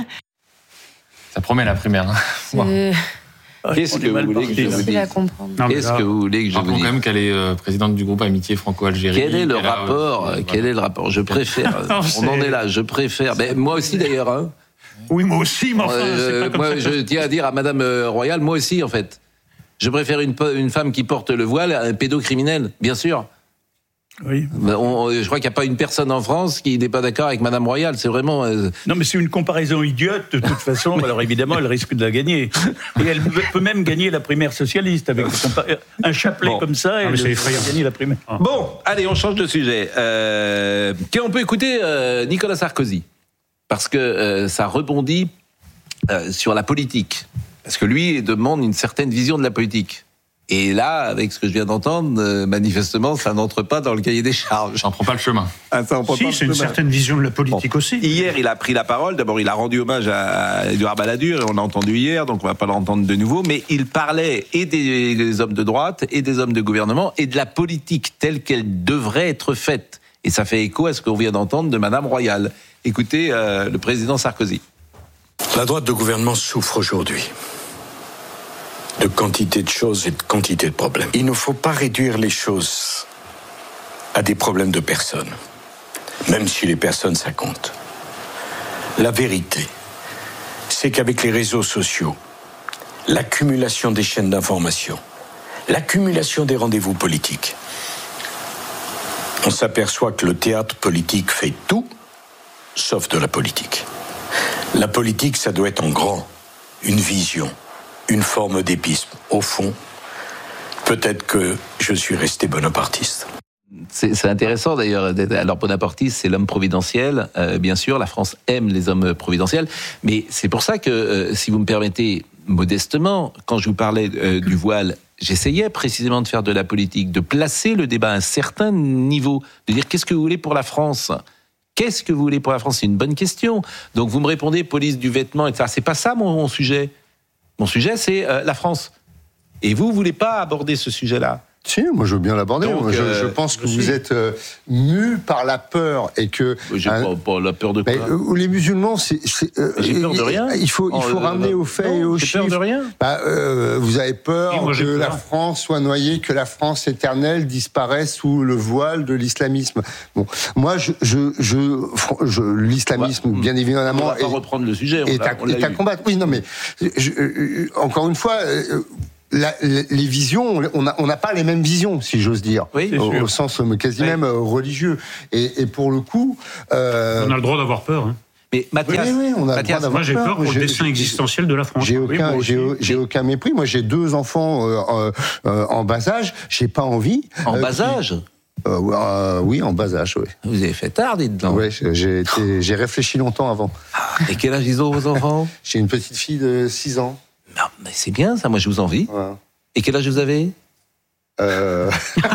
Ça promet la primaire. Hein. Qu'est-ce que vous voulez que je vous dise ? Qu'est-ce que vous voulez que je vous dise ? quand même qu'elle est euh, présidente du groupe Amitié Franco-Algérie. Quel est le rapport a, euh, Quel voilà. est le rapport Je préfère. on en est là. Je préfère. Mais moi aussi d'ailleurs. Hein. Oui, moi aussi. Mais enfin, euh, c'est pas moi, comme ça. je tiens à dire à Madame Royal, moi aussi en fait. Je préfère une, une femme qui porte le voile à un pédocriminel, bien sûr. Oui. On, je crois qu'il n'y a pas une personne en France qui n'est pas d'accord avec Madame Royal. C'est vraiment. Euh... Non, mais c'est une comparaison idiote de toute façon. Alors évidemment, elle risque de la gagner. Et elle peut même gagner la primaire socialiste avec un chapelet bon. comme ça. Elle ah, peut gagner la primaire. Ah. Bon, allez, on change de sujet. Euh, on peut écouter euh, Nicolas Sarkozy parce que euh, ça rebondit euh, sur la politique. Parce que lui demande une certaine vision de la politique. Et là, avec ce que je viens d'entendre, euh, manifestement, ça n'entre pas dans le cahier des charges. Ça n'en prend pas le chemin. Ah, ça en prend si, pas c'est une chemin. certaine vision de la politique bon. aussi. Hier, il a pris la parole. D'abord, il a rendu hommage à Édouard Balladur, et on l'a entendu hier, donc on ne va pas l'entendre de nouveau. Mais il parlait et des, des hommes de droite, et des hommes de gouvernement, et de la politique telle qu'elle devrait être faite. Et ça fait écho à ce qu'on vient d'entendre de Madame Royal. Écoutez euh, le président Sarkozy. La droite de gouvernement souffre aujourd'hui de quantité de choses et de quantité de problèmes. Il ne faut pas réduire les choses à des problèmes de personnes, même si les personnes, ça compte. La vérité, c'est c'est qu'avec les réseaux sociaux, l'accumulation des chaînes d'information, l'accumulation des rendez-vous politiques, on s'aperçoit que le théâtre politique fait tout, sauf de la politique. La politique, ça doit être en grand, une vision, une forme d'épisme. Au fond, peut-être que je suis resté bonapartiste. C'est, c'est intéressant d'ailleurs. Alors bonapartiste, c'est l'homme providentiel. Euh, bien sûr, la France aime les hommes providentiels. Mais c'est pour ça que, euh, si vous me permettez, modestement, quand je vous parlais euh, du voile, j'essayais précisément de faire de la politique, de placer le débat à un certain niveau, de dire qu'est-ce que vous voulez pour la France ? Qu'est-ce que vous voulez pour la France ? C'est une bonne question. Donc vous me répondez police du vêtement, et cetera. C'est pas ça mon, mon sujet. Mon sujet, c'est euh, la France. Et vous, vous voulez pas aborder ce sujet-là ? Si, moi je veux bien l'aborder. Donc, moi, je, euh, je pense que aussi. vous êtes euh, mus par la peur et que. J'ai hein, pas, pas la peur de quoi. Mais, euh, les musulmans, c'est. c'est euh, j'ai peur de rien. Il faut, il faut oh, ramener euh, aux faits non, et aux j'ai chiffres. J'ai peur de rien. Bah, euh, vous avez peur oui, moi, que peur. la France soit noyée, que la France éternelle disparaisse sous le voile de l'islamisme. Bon, moi, je, je, je, je l'islamisme, va, bien évidemment. On va pas est, reprendre le sujet. On est, l'a, à, on l'a est à combattre. Oui, non, mais je, euh, encore une fois. Euh, La, les visions, on n'a on pas les mêmes visions, si j'ose dire, oui, au, au sens quasi oui. même religieux. Et, et pour le coup, euh... on a le droit d'avoir peur. Hein. Mais Mathias, oui, oui, on a Mathias, le droit moi j'ai peur pour j'ai, le destin existentiel de la France. J'ai aucun, oui, j'ai, j'ai aucun mépris. Moi, j'ai deux enfants euh, euh, en bas âge. J'ai pas envie. En euh, bas qui... âge. Euh, euh, oui, en bas âge, oui. Vous avez fait tard, dites donc. Oui, j'ai, été, j'ai réfléchi longtemps avant. Et quel âge ils ont, vos enfants ? J'ai une petite fille de six ans. Non, mais c'est bien, ça, moi je vous envie. Ouais. Et quel âge vous avez ? euh...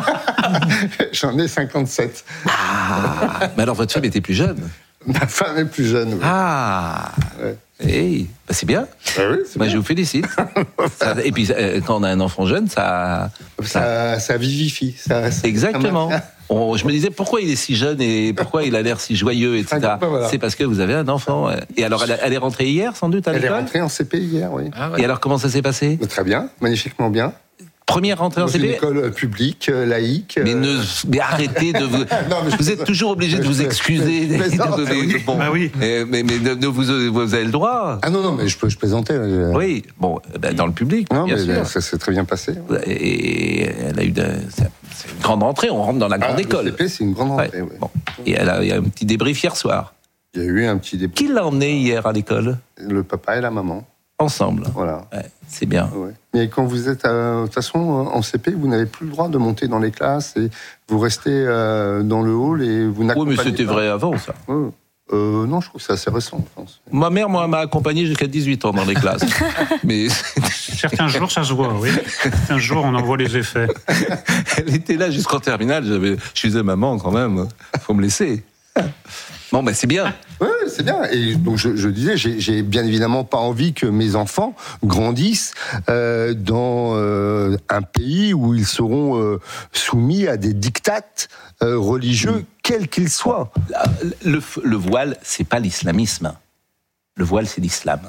J'en ai cinquante-sept. Ah, mais alors votre femme était plus jeune ? Ma femme est plus jeune, oui. Ah ouais. Hey, bah c'est bien. Ah oui, c'est bah, bien. Je vous félicite. ça, et puis, euh, quand on a un enfant jeune, ça... Ça, ça, ça vivifie. Ça, ça, Exactement. Ça on, je me disais, pourquoi il est si jeune et pourquoi il a l'air si joyeux, et cetera. Pas, voilà. C'est parce que vous avez un enfant. Et alors, elle, elle est rentrée hier, sans doute, à l'école ? Elle est rentrée en C P hier, oui. Ah ouais. Et alors, comment ça s'est passé ? Très bien, magnifiquement bien. Première rentrée en C P ? Une école publique, laïque. Mais, ne, mais arrêtez de vous... non, mais vous êtes toujours obligé de vous excuser. Mais non, de, oui. Bon, bah oui. Mais, mais, mais de, de, vous, vous avez le droit. Ah non, non, mais je peux je plaisantais. Je... Oui, bon, ben, dans le public, non, bien mais sûr. Ça s'est très bien passé. Et elle a eu de... C'est une grande rentrée, on rentre dans la grande ah, école. Le C P, c'est une grande rentrée, ouais. oui. Bon. Et elle a, il y a un petit débrief hier soir. Il y a eu un petit débrief. Qui l'a emmené hier à l'école ? Le papa et la maman. Ensemble. Voilà. Ouais, c'est bien. Ouais. Mais quand vous êtes, euh, de toute façon, en C P, vous n'avez plus le droit de monter dans les classes et vous restez euh, dans le hall et vous n'accompagnez pas. Oui, mais c'était pas. vrai avant, ça. Ouais. Euh, non, je trouve que c'est assez récent, je pense. Ma mère, moi, m'a accompagné jusqu'à dix-huit ans dans les classes. mais certains jours, ça se voit, oui. Certains jours, on en voit les effets. Elle était là jusqu'en terminale. J'avais, je disais, maman, quand même, faut me laisser. Bon, ben c'est bien. Oui, c'est bien. Et donc je, je disais, j'ai, j'ai bien évidemment pas envie que mes enfants grandissent euh, dans euh, un pays où ils seront euh, soumis à des dictats euh, religieux, mmh. quels qu'ils soient. Le, le voile, c'est pas l'islamisme. Le voile, c'est l'islam.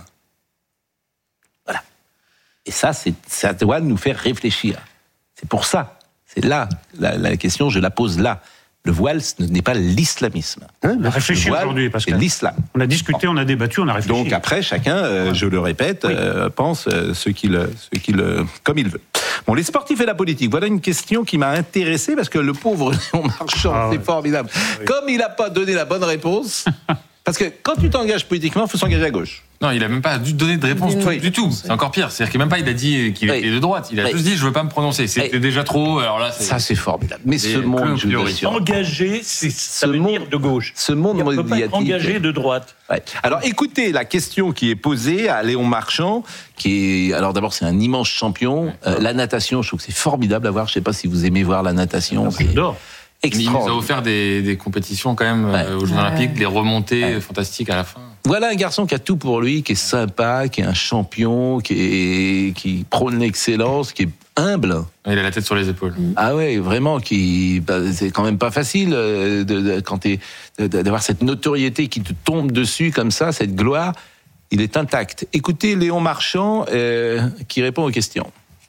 Voilà. Et ça, c'est, ça doit nous faire réfléchir. C'est pour ça. C'est là la, la question, je la pose là. Le voile, ce n'est pas l'islamisme. Oui, on a réfléchi aujourd'hui, parce que c'est l'islam. On a discuté, on a débattu, on a réfléchi. Donc après, chacun, euh, je le répète, oui. euh, pense euh, ce qu'il, ce qu'il, euh, comme il veut. Bon, les sportifs et la politique. Voilà une question qui m'a intéressé parce que le pauvre Léon Marchand, ah, c'est ouais. formidable. Ah, oui. Comme il n'a pas donné la bonne réponse, parce que quand tu t'engages politiquement, il faut s'engager à gauche. Non, il a même pas dû donner de réponse oui. du tout. C'est encore pire. C'est-à-dire qu'il n'a même pas il a dit qu'il était oui. de droite. Il a oui. juste dit je veux pas me prononcer. C'était oui. déjà trop. Alors là, c'est... ça c'est formidable. Mais ce monde, je vous assure, engagé, c'est ça veut dire de gauche. Ce monde il ne peut pas être engagé de droite. Ouais. Alors écoutez la question qui est posée à Léon Marchand, qui est alors d'abord c'est un immense champion. Euh, la natation, je trouve que c'est formidable à voir. Je sais pas si vous aimez voir la natation. J'adore. Il nous a offert des, des compétitions quand même ouais. aux Jeux ouais. Olympiques, des remontées ouais. fantastiques à la fin. Voilà un garçon qui a tout pour lui, qui est sympa, qui est un champion, qui, est, qui prône l'excellence, qui est humble. Il a la tête sur les épaules. Ah ouais, vraiment, qui, bah, c'est quand même pas facile de, de, quand t'es, de, d'avoir cette notoriété qui te tombe dessus comme ça, cette gloire. Il est intact. Écoutez Léon Marchand euh, qui répond aux questions.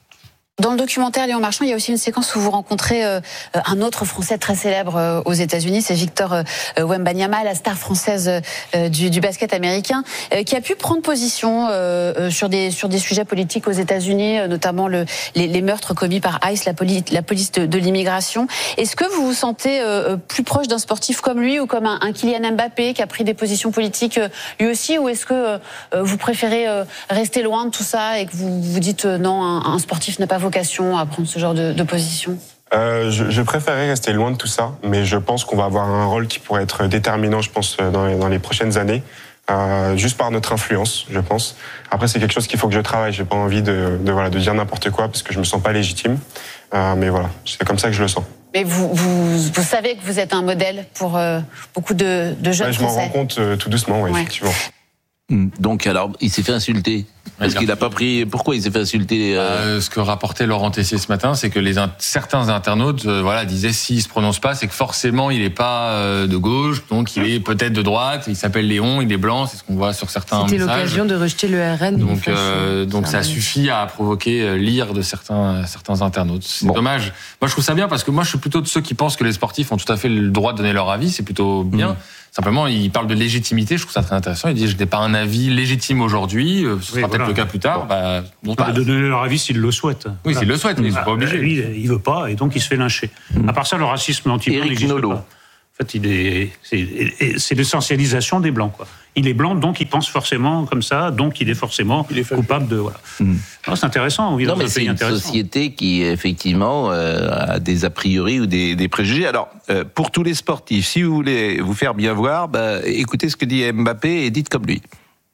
Dans le documentaire Léon Marchand, il y a aussi une séquence où vous rencontrez euh, un autre Français très célèbre euh, aux États-Unis, c'est Victor euh, Wembanyama, la star française euh, du, du basket américain, euh, qui a pu prendre position euh, sur des sur des sujets politiques aux États-Unis, euh, notamment le, les, les meurtres commis par ICE, la police, la police de, de l'immigration. Est-ce que vous vous sentez euh, plus proche d'un sportif comme lui ou comme un, un Kylian Mbappé qui a pris des positions politiques euh, lui aussi, ou est-ce que euh, vous préférez euh, rester loin de tout ça et que vous vous dites euh, non, un, un sportif n'a pas vocation à prendre ce genre de, de position? Euh, je, je préférerais rester loin de tout ça, mais je pense qu'on va avoir un rôle qui pourrait être déterminant, je pense, dans les, dans les prochaines années, euh, juste par notre influence, je pense. Après, c'est quelque chose qu'il faut que je travaille. J'ai pas envie de, de, voilà, de dire n'importe quoi parce que je me sens pas légitime. Euh, mais voilà, c'est comme ça que je le sens. Mais vous, vous, vous savez que vous êtes un modèle pour euh, beaucoup de, de jeunes ouais, je Français. Je m'en rends compte euh, tout doucement, ouais, ouais. effectivement. Donc alors, il s'est fait insulter. Est-ce qu'il n'a pas pris... Pourquoi il s'est fait insulter euh... Ce que rapportait Laurent Tessier ce matin, c'est que les in... certains internautes euh, voilà, disaient s'il se prononce pas, c'est que forcément il n'est pas euh, de gauche, donc il est peut-être de droite, il s'appelle Léon, il est blanc, c'est ce qu'on voit sur certains C'était messages. L'occasion de rejeter le R N. Donc, euh, donc ça, ça suffit à provoquer l'ire de certains, certains internautes. C'est bon. Dommage. Moi je trouve ça bien parce que moi je suis plutôt de ceux qui pensent que les sportifs ont tout à fait le droit de donner leur avis, c'est plutôt bien. Mmh. Simplement, il parle de légitimité, je trouve ça très intéressant. Il dit, je n'ai pas un avis légitime aujourd'hui, ce sera oui, peut-être voilà. le cas plus tard. Bon. Bah, bon, bah, de donner leur avis s'ils le souhaitent. Oui, voilà. s'ils le souhaitent, mais ils ne sont pas obligés. Lui, il ne veut pas, et donc il se fait lyncher. Mmh. À part ça, le racisme anti-blanc n'existe pas. En fait, il est, c'est, c'est l'essentialisation des Blancs, quoi. Il est blanc, donc il pense forcément comme ça, donc il est forcément il est coupable de... Voilà. Mmh. Non, c'est intéressant, on vit non, dans mais un c'est pays une intéressant. Société qui, effectivement, euh, a des a priori ou des, des préjugés. Alors, euh, pour tous les sportifs, si vous voulez vous faire bien voir, bah, écoutez ce que dit Mbappé et dites comme lui.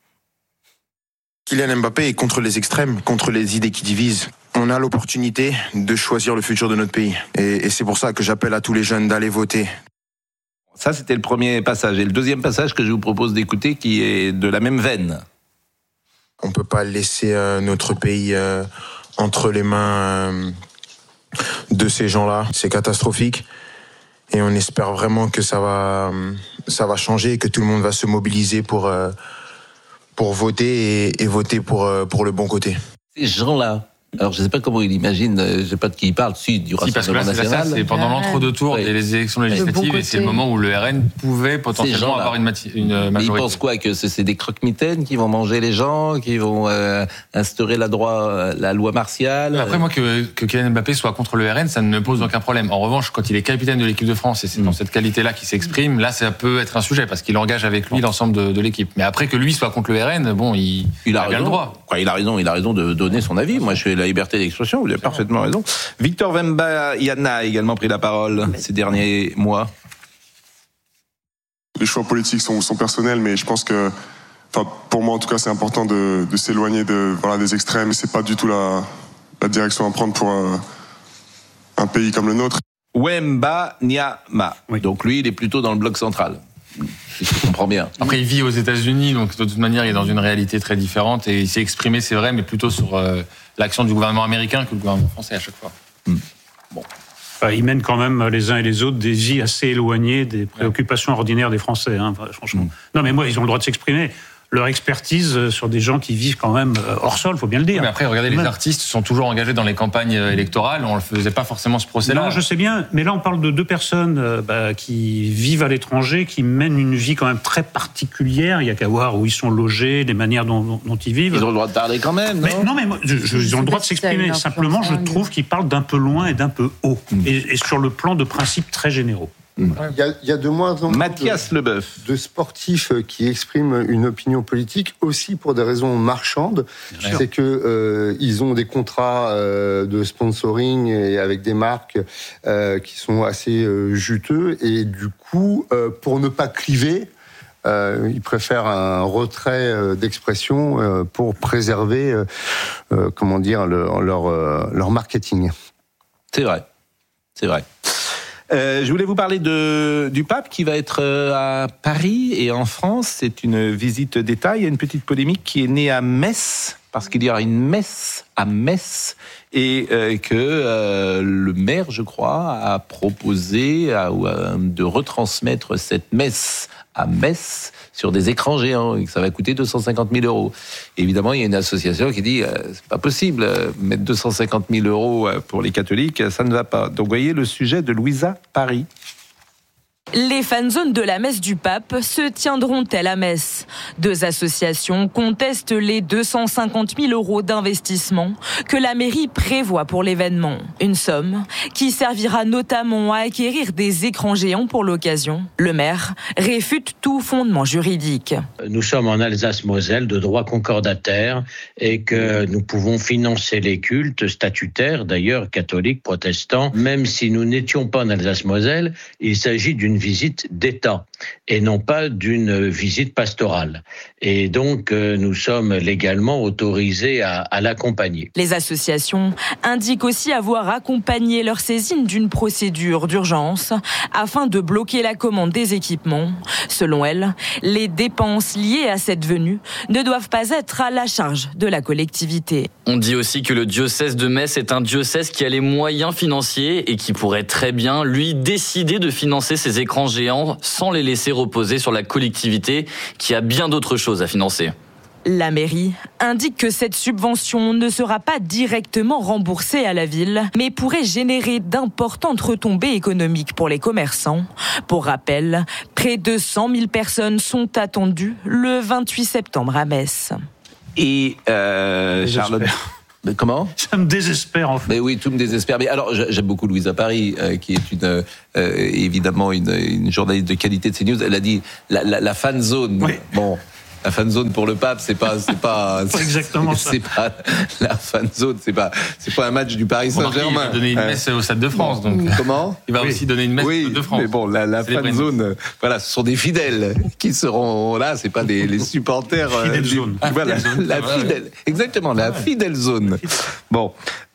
Kylian Mbappé est contre les extrêmes, contre les idées qui divisent. On a l'opportunité de choisir le futur de notre pays. Et, et c'est pour ça que j'appelle à tous les jeunes d'aller voter. Ça, c'était le premier passage. Et le deuxième passage que je vous propose d'écouter, qui est de la même veine. On ne peut pas laisser euh, notre pays euh, entre les mains euh, de ces gens-là. C'est catastrophique. Et on espère vraiment que ça va, ça va changer et que tout le monde va se mobiliser pour, euh, pour voter et, et voter pour, pour le bon côté. Ces gens-là, alors je ne sais pas comment il imagine, je ne sais pas de qui il parle, si, du Rassemblement si, parce que là, national. C'est, ça, c'est pendant l'entre-deux tours ouais. des élections législatives bon et c'est le moment où le R N pouvait potentiellement avoir une, mati- une majorité. Ils pensent quoi, que c'est, c'est des croque-mitaines qui vont manger les gens, qui vont euh, instaurer la, droit, la loi martiale. Après, moi, que, que Kylian Mbappé soit contre le R N, ça ne me pose aucun problème. En revanche, quand il est capitaine de l'équipe de France et c'est mmh. dans cette qualité-là qu'il s'exprime, là, ça peut être un sujet parce qu'il engage avec lui l'ensemble de, de l'équipe. Mais après que lui soit contre le R N, bon, il, il a, a bien le droit. Quoi, il a raison, il a raison de donner son avis. Moi, je fais la liberté d'expression. Vous avez parfaitement raison. Victor Wembanyama a également pris la parole ces derniers mois. Les choix politiques sont, sont personnels, mais je pense que, enfin, pour moi en tout cas, c'est important de, de s'éloigner de, voilà, des extrêmes. C'est pas du tout la, la direction à prendre pour un, un pays comme le nôtre. Wembanyama. Oui. Donc lui, il est plutôt dans le bloc central. Si je comprends bien. Après, il vit aux États-Unis, donc de toute manière, il est dans une réalité très différente et il s'est exprimé, c'est vrai, mais plutôt sur euh, l'action du gouvernement américain que le gouvernement français à chaque fois. Mmh. Bon. Enfin, ils mènent quand même les uns et les autres des vies assez éloignées des préoccupations ouais. ordinaires des Français, hein, franchement. Mmh. Non, mais moi, ils ont le droit de s'exprimer. Leur expertise sur des gens qui vivent quand même hors sol, faut bien le dire. Mais après, regardez, les artistes sont toujours engagés dans les campagnes électorales. On ne faisait pas forcément ce procès-là. Non, je sais bien. Mais là, on parle de deux personnes euh, bah, qui vivent à l'étranger, qui mènent une vie quand même très particulière. Il n'y a qu'à voir où ils sont logés, les manières dont, dont, dont ils vivent. Ils ont le droit de parler quand même, non mais, Non, mais moi, je, je, ils ont le droit de s'exprimer. Simplement, je trouve qu'ils parlent d'un peu loin et d'un peu haut. Mmh. Et, et sur le plan de principes très généraux. Il y, a, il y a de moins en moins Mathias de, Leboeuf. de sportifs qui expriment une opinion politique aussi pour des raisons marchandes. C'est que euh, ils ont des contrats euh, de sponsoring et avec des marques euh, qui sont assez euh, juteux et du coup, euh, pour ne pas cliver, euh, ils préfèrent un retrait euh, d'expression euh, pour préserver, euh, euh, comment dire, le, leur euh, leur marketing. C'est vrai, c'est vrai. Euh, je voulais vous parler de, du pape qui va être euh, à Paris et en France. C'est une visite d'État. Il y a une petite polémique qui est née à Metz parce qu'il y aura une messe à Metz et euh, que euh, le maire, je crois, a proposé à, à, de retransmettre cette messe à Metz sur des écrans géants et que ça va coûter deux cent cinquante mille euros. Et évidemment, il y a une association qui dit euh, c'est pas possible, euh, mettre deux cent cinquante mille euros pour les catholiques, ça ne va pas. Donc, vous voyez le sujet de Louisa Paris. Les fanzones de la messe du pape se tiendront-elles à Metz ? Deux associations contestent les deux cent cinquante mille euros d'investissement que la mairie prévoit pour l'événement. Une somme qui servira notamment à acquérir des écrans géants pour l'occasion. Le maire réfute tout fondement juridique. Nous sommes en Alsace-Moselle de droit concordataire et que nous pouvons financer les cultes statutaires, d'ailleurs catholiques, protestants. Même si nous n'étions pas en Alsace-Moselle, il s'agit d'une visite d'État et non pas d'une visite pastorale. Et donc, euh, nous sommes légalement autorisés à, à l'accompagner. Les associations indiquent aussi avoir accompagné leur saisine d'une procédure d'urgence afin de bloquer la commande des équipements. Selon elles, les dépenses liées à cette venue ne doivent pas être à la charge de la collectivité. On dit aussi que le diocèse de Metz est un diocèse qui a les moyens financiers et qui pourrait très bien, lui, décider de financer ses écrans géants sans les laisser reposer sur la collectivité qui a bien d'autres choses à financer. La mairie indique que cette subvention ne sera pas directement remboursée à la ville, mais pourrait générer d'importantes retombées économiques pour les commerçants. Pour rappel, près de cent mille personnes sont attendues le vingt-huit septembre à Metz. Et euh, Charlotte... Comment ? Ça me désespère en fait. Mais oui, tout me désespère. Mais alors, j'aime beaucoup Louisa Paris, euh, qui est une euh, évidemment une, une journaliste de qualité de CNews. Elle a dit la, la, la fan zone. Oui. Bon. La fan zone pour le pape, c'est pas, c'est pas, c'est exactement c'est, ça. C'est pas la fan zone, c'est pas, c'est pas un match du Paris Saint-Germain. Il va donner une messe au Stade de France, donc. Comment ? Il va oui. aussi donner une messe oui, au Stade de France. Mais bon, la, la fan zone, voilà, ce sont des fidèles qui seront là. C'est pas des les supporters. Fidèle euh, zone. Du, voilà, ah, fidèle zone, la fidèle, ouais. Exactement, la ouais. fidèle zone. Bon.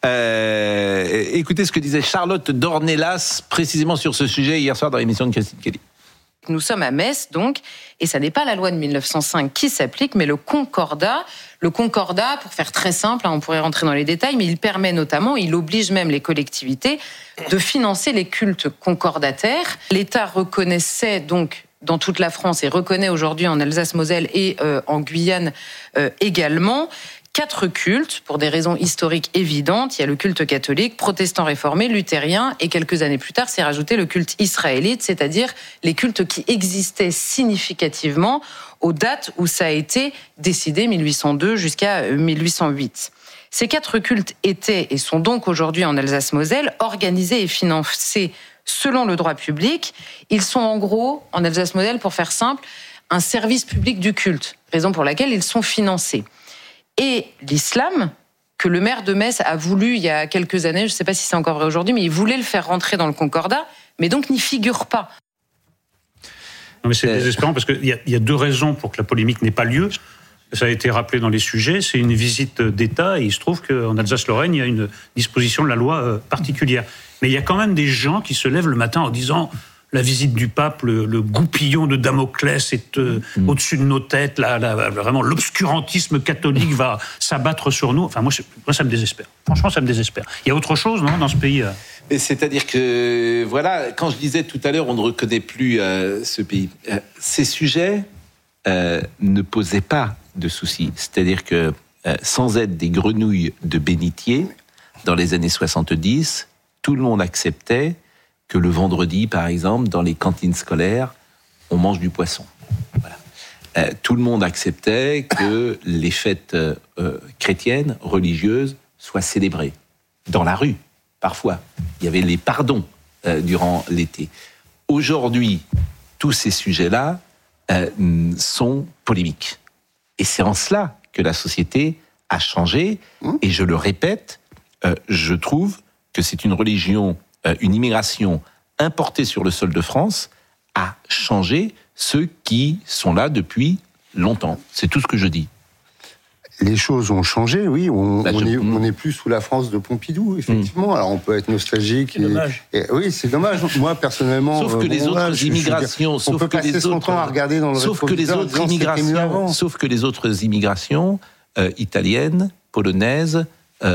Euh, écoutez ce que disait Charlotte Dornelas précisément sur ce sujet hier soir dans l'émission de Christine Kelly. Nous sommes à Metz, donc, et ça n'est pas la loi de mille neuf cent cinq qui s'applique, mais le Concordat. Le Concordat, pour faire très simple, hein, on pourrait rentrer dans les détails, mais il permet notamment, il oblige même les collectivités de financer les cultes concordataires. L'État reconnaissait donc dans toute la France et reconnaît aujourd'hui en Alsace-Moselle et euh, en Guyane euh, également quatre cultes, pour des raisons historiques évidentes. Il y a le culte catholique, protestant réformé, luthérien, et quelques années plus tard, s'est rajouté le culte israélite, c'est-à-dire les cultes qui existaient significativement aux dates où ça a été décidé, mille huit cent deux jusqu'à mille huit cent huit. Ces quatre cultes étaient, et sont donc aujourd'hui en Alsace-Moselle, organisés et financés selon le droit public. Ils sont en gros, en Alsace-Moselle, pour faire simple, un service public du culte, raison pour laquelle ils sont financés. Et l'islam, que le maire de Metz a voulu il y a quelques années, je ne sais pas si c'est encore vrai aujourd'hui, mais il voulait le faire rentrer dans le Concordat, mais donc n'y figure pas. Non mais c'est désespérant parce qu'il y, y a deux raisons pour que la polémique n'ait pas lieu. Ça a été rappelé dans les sujets, c'est une visite d'État et il se trouve qu'en Alsace-Lorraine, il y a une disposition de la loi particulière. Mais il y a quand même des gens qui se lèvent le matin en disant... La visite du pape, le, le goupillon de Damoclès est euh, mmh. au-dessus de nos têtes. Là, là, vraiment, l'obscurantisme catholique va s'abattre sur nous. Enfin, moi, moi, ça me désespère. Franchement, ça me désespère. Il y a autre chose, non, dans ce pays. Mais c'est-à-dire que, voilà, quand je disais tout à l'heure, on ne reconnaît plus euh, ce pays. Euh, ces sujets euh, ne posaient pas de soucis. C'est-à-dire que, euh, sans être des grenouilles de bénitier, dans les années soixante-dix, tout le monde acceptait que le vendredi, par exemple, dans les cantines scolaires, on mange du poisson. Voilà. Euh, tout le monde acceptait que les fêtes euh, chrétiennes, religieuses, soient célébrées. Dans la rue, parfois. Il y avait les pardons euh, durant l'été. Aujourd'hui, tous ces sujets-là euh, sont polémiques. Et c'est en cela que la société a changé. Et je le répète, euh, je trouve que c'est une religion... une immigration importée sur le sol de France a changé ceux qui sont là depuis longtemps. C'est tout ce que je dis. Les choses ont changé, oui. On bah, je... n'est plus sous la France de Pompidou, effectivement. Mmh. Alors on peut être nostalgique. C'est et, dommage. Et, oui, c'est dommage. Moi, personnellement, sauf que euh, les bon, autres là, je, immigrations, je dire, on peut passer son temps à regarder dans le sauf que les autres immigrations, sauf que les autres immigrations euh, italiennes, polonaises,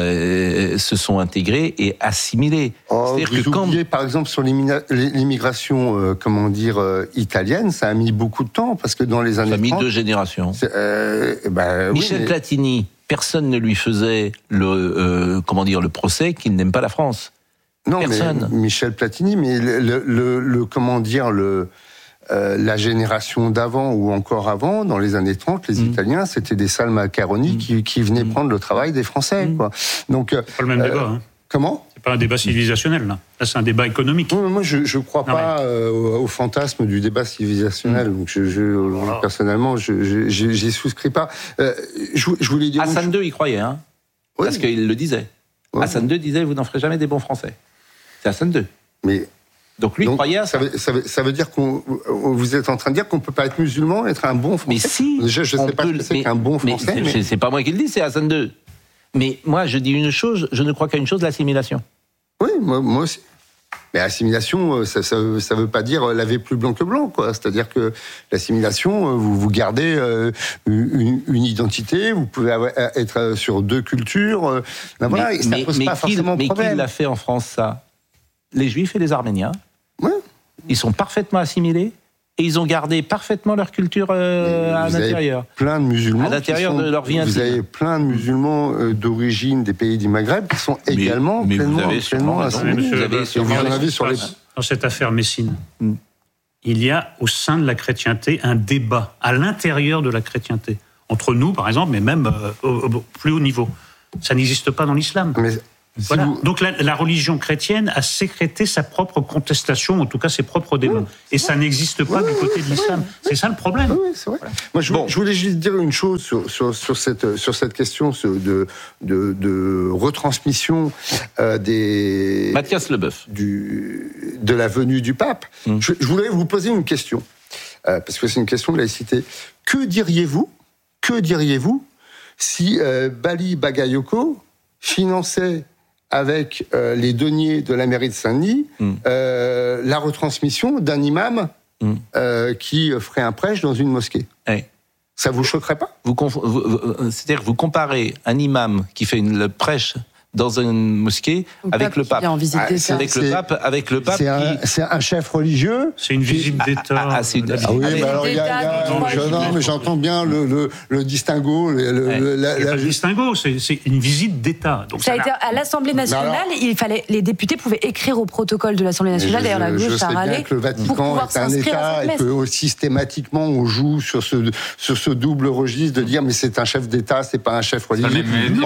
Euh, se sont intégrés et assimilés. Oh, C'est-à-dire vous que quand oubliez, par exemple, sur l'immigration, euh, comment dire, euh, italienne, ça a mis beaucoup de temps parce que dans les années ça a mis trente, deux générations. Euh, bah, Michel oui, mais... Platini, personne ne lui faisait le euh, comment dire le procès qu'il n'aime pas la France. Non, personne. mais Michel Platini, mais le, le, le, le comment dire le Euh, la génération d'avant ou encore avant, dans les années trente, les mmh. Italiens, c'était des sales macaroni mmh. qui, qui venaient mmh. prendre le travail des Français. Mmh. Quoi. Donc, c'est pas le même euh, débat. Hein. Comment ? C'est pas un débat civilisationnel, là. Là, c'est un débat économique. Non, moi, je ne crois non, pas mais... euh, au, au fantasme du débat civilisationnel. Mmh. Donc, je, je, voilà. Personnellement, je j'y souscris pas. Euh, je, je voulais dire... Hassan deux, il croyait, hein oui. Parce qu'il le disait. Oui. Hassan deux disait, vous n'en ferez jamais des bons Français. C'est Hassan deux. Mais... Donc lui Donc, croyait à ça. Ça veut, ça, veut, ça veut dire qu'on vous êtes en train de dire qu'on peut pas être musulman et être un bon Français. Mais si. Déjà, je sais pas peut, ce que c'est qu'un bon Français. Mais, mais... C'est pas moi qui le dis, c'est Hassan deux. Mais moi, je dis une chose, je ne crois qu'à une chose, l'assimilation. Oui, moi, moi aussi. Mais assimilation, ça, ça, ça veut pas dire laver plus blanc que blanc, quoi. C'est-à-dire que l'assimilation, vous, vous gardez une, une identité, vous pouvez avoir, être sur deux cultures. Ben voilà, mais, ça mais, pose mais pas qui, forcément de mais problème. Mais qui l'a fait en France, ça ? Les Juifs et les Arméniens. Ouais. Ils sont parfaitement assimilés et ils ont gardé parfaitement leur culture euh, à l'intérieur. Plein de musulmans. À l'intérieur sont, de leur vie intime. Vous avez plein de musulmans euh, d'origine des pays du Maghreb qui sont mais, également mais pleinement, vous avez pleinement assimilés. Vous avez sur les... sur les... Dans cette affaire Messine, mm. il y a au sein de la chrétienté un débat à l'intérieur de la chrétienté. Entre nous, par exemple, mais même euh, au, au plus haut niveau. Ça n'existe pas dans l'islam. Mais... Voilà. Si vous... Donc la, la religion chrétienne a sécrété sa propre contestation, en tout cas ses propres débats. Oui, et ça n'existe pas oui, du côté de l'islam. Oui, c'est ça le problème. Oui, c'est vrai. Voilà. Moi, je, bon. je voulais juste dire une chose sur, sur, sur, cette, sur cette question de, de, de retransmission euh, des... Mathias Leboeuf. Du, de la venue du pape. Mmh. Je, je voulais vous poser une question, euh, parce que c'est une question de laïcité. Que diriez-vous, que diriez-vous si euh, Bali Bagayoko finançait avec euh, les deniers de la mairie de Saint-Denis, mm. euh, la retransmission d'un imam mm. euh, qui ferait un prêche dans une mosquée. Hey. Ça vous choquerait pas ? vous, vous, vous, C'est-à-dire vous comparez un imam qui fait une, le prêche dans une mosquée le avec le pape. Ah, avec le pape, avec le pape. C'est un, qui... c'est un chef religieux. C'est une visite d'État. Ah, ah, c'est une... ah oui, mais alors il y a, y a non, je, non, mais j'entends bien le, le, le distinguo. Le, ouais. le, la, il y a la... pas de distinguo, c'est, c'est une visite d'État. Donc ça, ça a été à l'Assemblée nationale. Alors, il fallait, les députés pouvaient écrire au protocole de l'Assemblée nationale. D'ailleurs, la gauche a râlé. Je sais bien que le Vatican est un État et que systématiquement on joue sur ce sur ce double registre de dire mais c'est un chef d'État, c'est pas un chef religieux.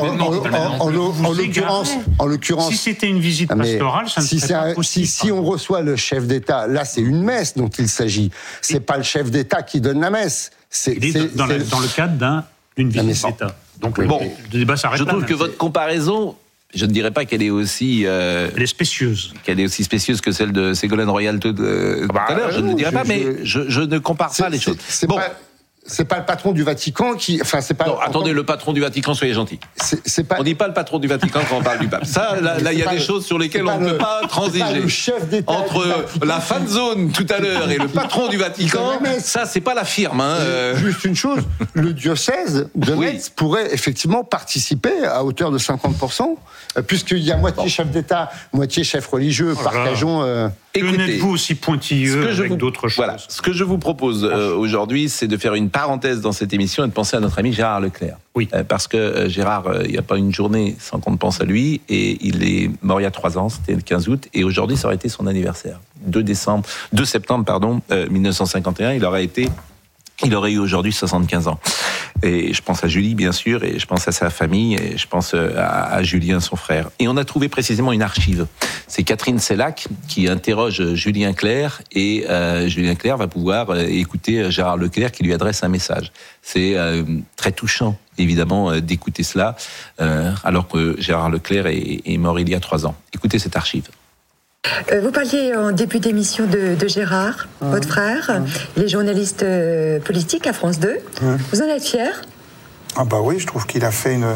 En l'occurrence, en l'occurrence. Si c'était une visite pastorale, ça ne si serait pas possible. Si, si on reçoit le chef d'État, là, c'est une messe dont il s'agit. C'est pas le chef d'État qui donne la messe. C'est, il est c'est, dans, c'est... La, dans le cadre d'un, d'une visite d'État. Donc oui, bon, le débat s'arrête je là. trouve Même, que c'est... votre comparaison, je ne dirais pas qu'elle est aussi... Euh, elle est spécieuse. Qu'elle est aussi spécieuse que celle de Ségolène Royal tout, euh, bah, tout à l'heure. Je non, ne dirais je, pas, je... mais je, je ne compare c'est, pas les c'est, choses. C'est bon. Pas... C'est pas le patron du Vatican qui. Enfin, c'est pas. Non, attendez, le patron du Vatican, soyez gentil. C'est, c'est pas... On dit pas le patron du Vatican quand on parle du pape. Ça, là, il y a des le... choses sur lesquelles on ne peut pas transiger. Le chef d'État entre la fan zone tout à l'heure et le patron du Vatican, ça, c'est pas la firme. Hein. Euh... Juste une chose, le diocèse de oui. Metz pourrait effectivement participer à hauteur de cinquante pour cent, puisqu'il y a moitié bon. chef d'État, moitié chef religieux. Oh partageons. Euh... Écoutez, que n'êtes-vous aussi pointilleux avec vous, d'autres choses. Voilà. Ce que je vous propose euh, aujourd'hui, c'est de faire une parenthèse dans cette émission et de penser à notre ami Gérard Leclerc. Oui. Euh, parce que euh, Gérard, il euh, n'y a pas une journée sans qu'on ne pense à lui, et il est mort il y a trois ans, c'était le quinze août, et aujourd'hui, ça aurait été son anniversaire. deux décembre, deux septembre, pardon, euh, dix-neuf cent cinquante et un, il aurait été... Il aurait eu aujourd'hui soixante-quinze ans. Et je pense à Julie, bien sûr, et je pense à sa famille, et je pense à, à Julien, son frère. Et on a trouvé précisément une archive. C'est Catherine Sellac qui interroge Julien Clerc, et euh, Julien Clerc va pouvoir euh, écouter Gérard Leclerc qui lui adresse un message. C'est euh, très touchant, évidemment, euh, d'écouter cela, euh, alors que Gérard Leclerc est, est mort il y a trois ans. Écoutez cette archive. Euh, vous parliez en début d'émission de, de Gérard, mmh. votre frère. Mmh. Il est journaliste euh, politique à France deux. Mmh. Vous en êtes fier ? Ah bah oui, je trouve qu'il a fait une,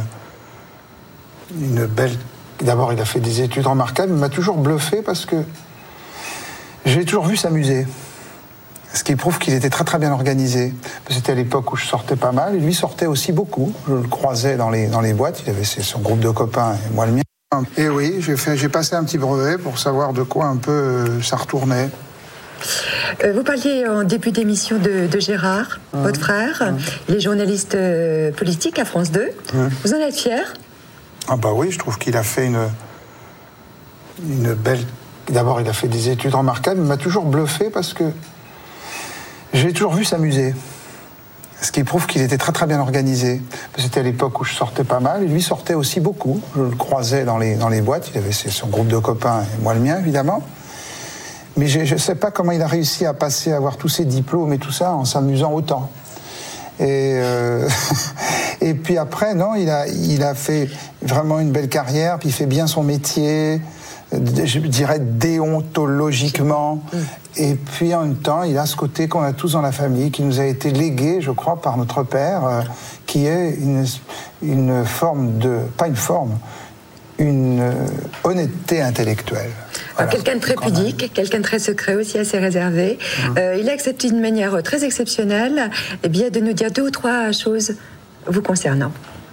une belle... D'abord, il a fait des études remarquables. Il m'a toujours bluffé parce que j'ai toujours vu s'amuser. Ce qui prouve qu'il était très très bien organisé. C'était à l'époque où je sortais pas mal, et lui sortait aussi beaucoup. Je le croisais dans les, dans les boîtes, il avait son groupe de copains et moi le mien. Et oui, j'ai, fait, j'ai passé un petit brevet pour savoir de quoi un peu euh, ça retournait. Euh, vous parliez en début d'émission de, de Gérard, mmh. votre frère. Mmh. Il est journaliste euh, politique à France deux. Mmh. Vous en êtes fier ? Ah bah oui, je trouve qu'il a fait une, une belle... D'abord, il a fait des études remarquables, mais il m'a toujours bluffé parce que j'ai toujours vu s'amuser. Ce qui prouve qu'il était très très bien organisé. C'était à l'époque où je sortais pas mal, et lui sortait aussi beaucoup. Je le croisais dans les, dans les boîtes, il avait son groupe de copains et moi le mien, évidemment. Mais je ne sais pas comment il a réussi à passer, à avoir tous ses diplômes et tout ça en s'amusant autant. Et, euh, et puis après, non, il a, il a fait vraiment une belle carrière, puis il fait bien son métier, je dirais déontologiquement. Et puis en même temps, il a ce côté qu'on a tous dans la famille, qui nous a été légué, je crois, par notre père, euh, qui est une, une forme de... pas une forme, une euh, honnêteté intellectuelle. Voilà. Quelqu'un de très pudique, quelqu'un de très secret aussi, assez réservé. Mmh. Euh, il a accepté d'une manière très exceptionnelle eh bien, de nous dire deux ou trois choses vous concernant.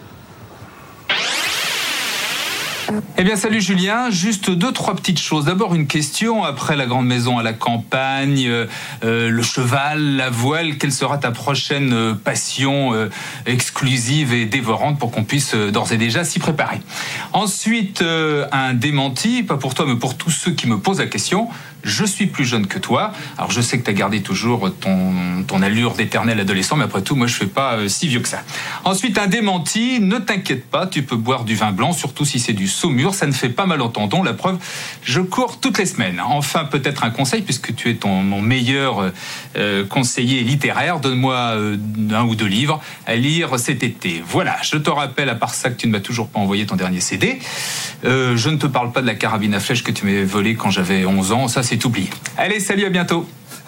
Eh bien, salut Julien. Juste deux, trois petites choses. D'abord, une question. Après la grande maison à la campagne, euh, le cheval, la voile, quelle sera ta prochaine euh, passion euh, exclusive et dévorante pour qu'on puisse euh, d'ores et déjà s'y préparer. Ensuite, euh, un démenti, pas pour toi, mais pour tous ceux qui me posent la question. Je suis plus jeune que toi. Alors, je sais que tu as gardé toujours ton, ton allure d'éternel adolescent, mais après tout, moi, je fais pas euh, si vieux que ça. Ensuite, un démenti. Ne t'inquiète pas, tu peux boire du vin blanc, surtout si c'est du Saumur. Ça ne fait pas mal au tendon. La preuve, je cours toutes les semaines. Enfin, peut-être un conseil, puisque tu es ton, mon meilleur euh, conseiller littéraire. Donne-moi euh, un ou deux livres à lire cet été. Voilà, je te rappelle, à part ça, que tu ne m'as toujours pas envoyé ton dernier C D. Euh, je ne te parle pas de la carabine à flèche que tu m'avais volée quand j'avais onze ans. Ça, c'est oublié. Allez, salut, à bientôt.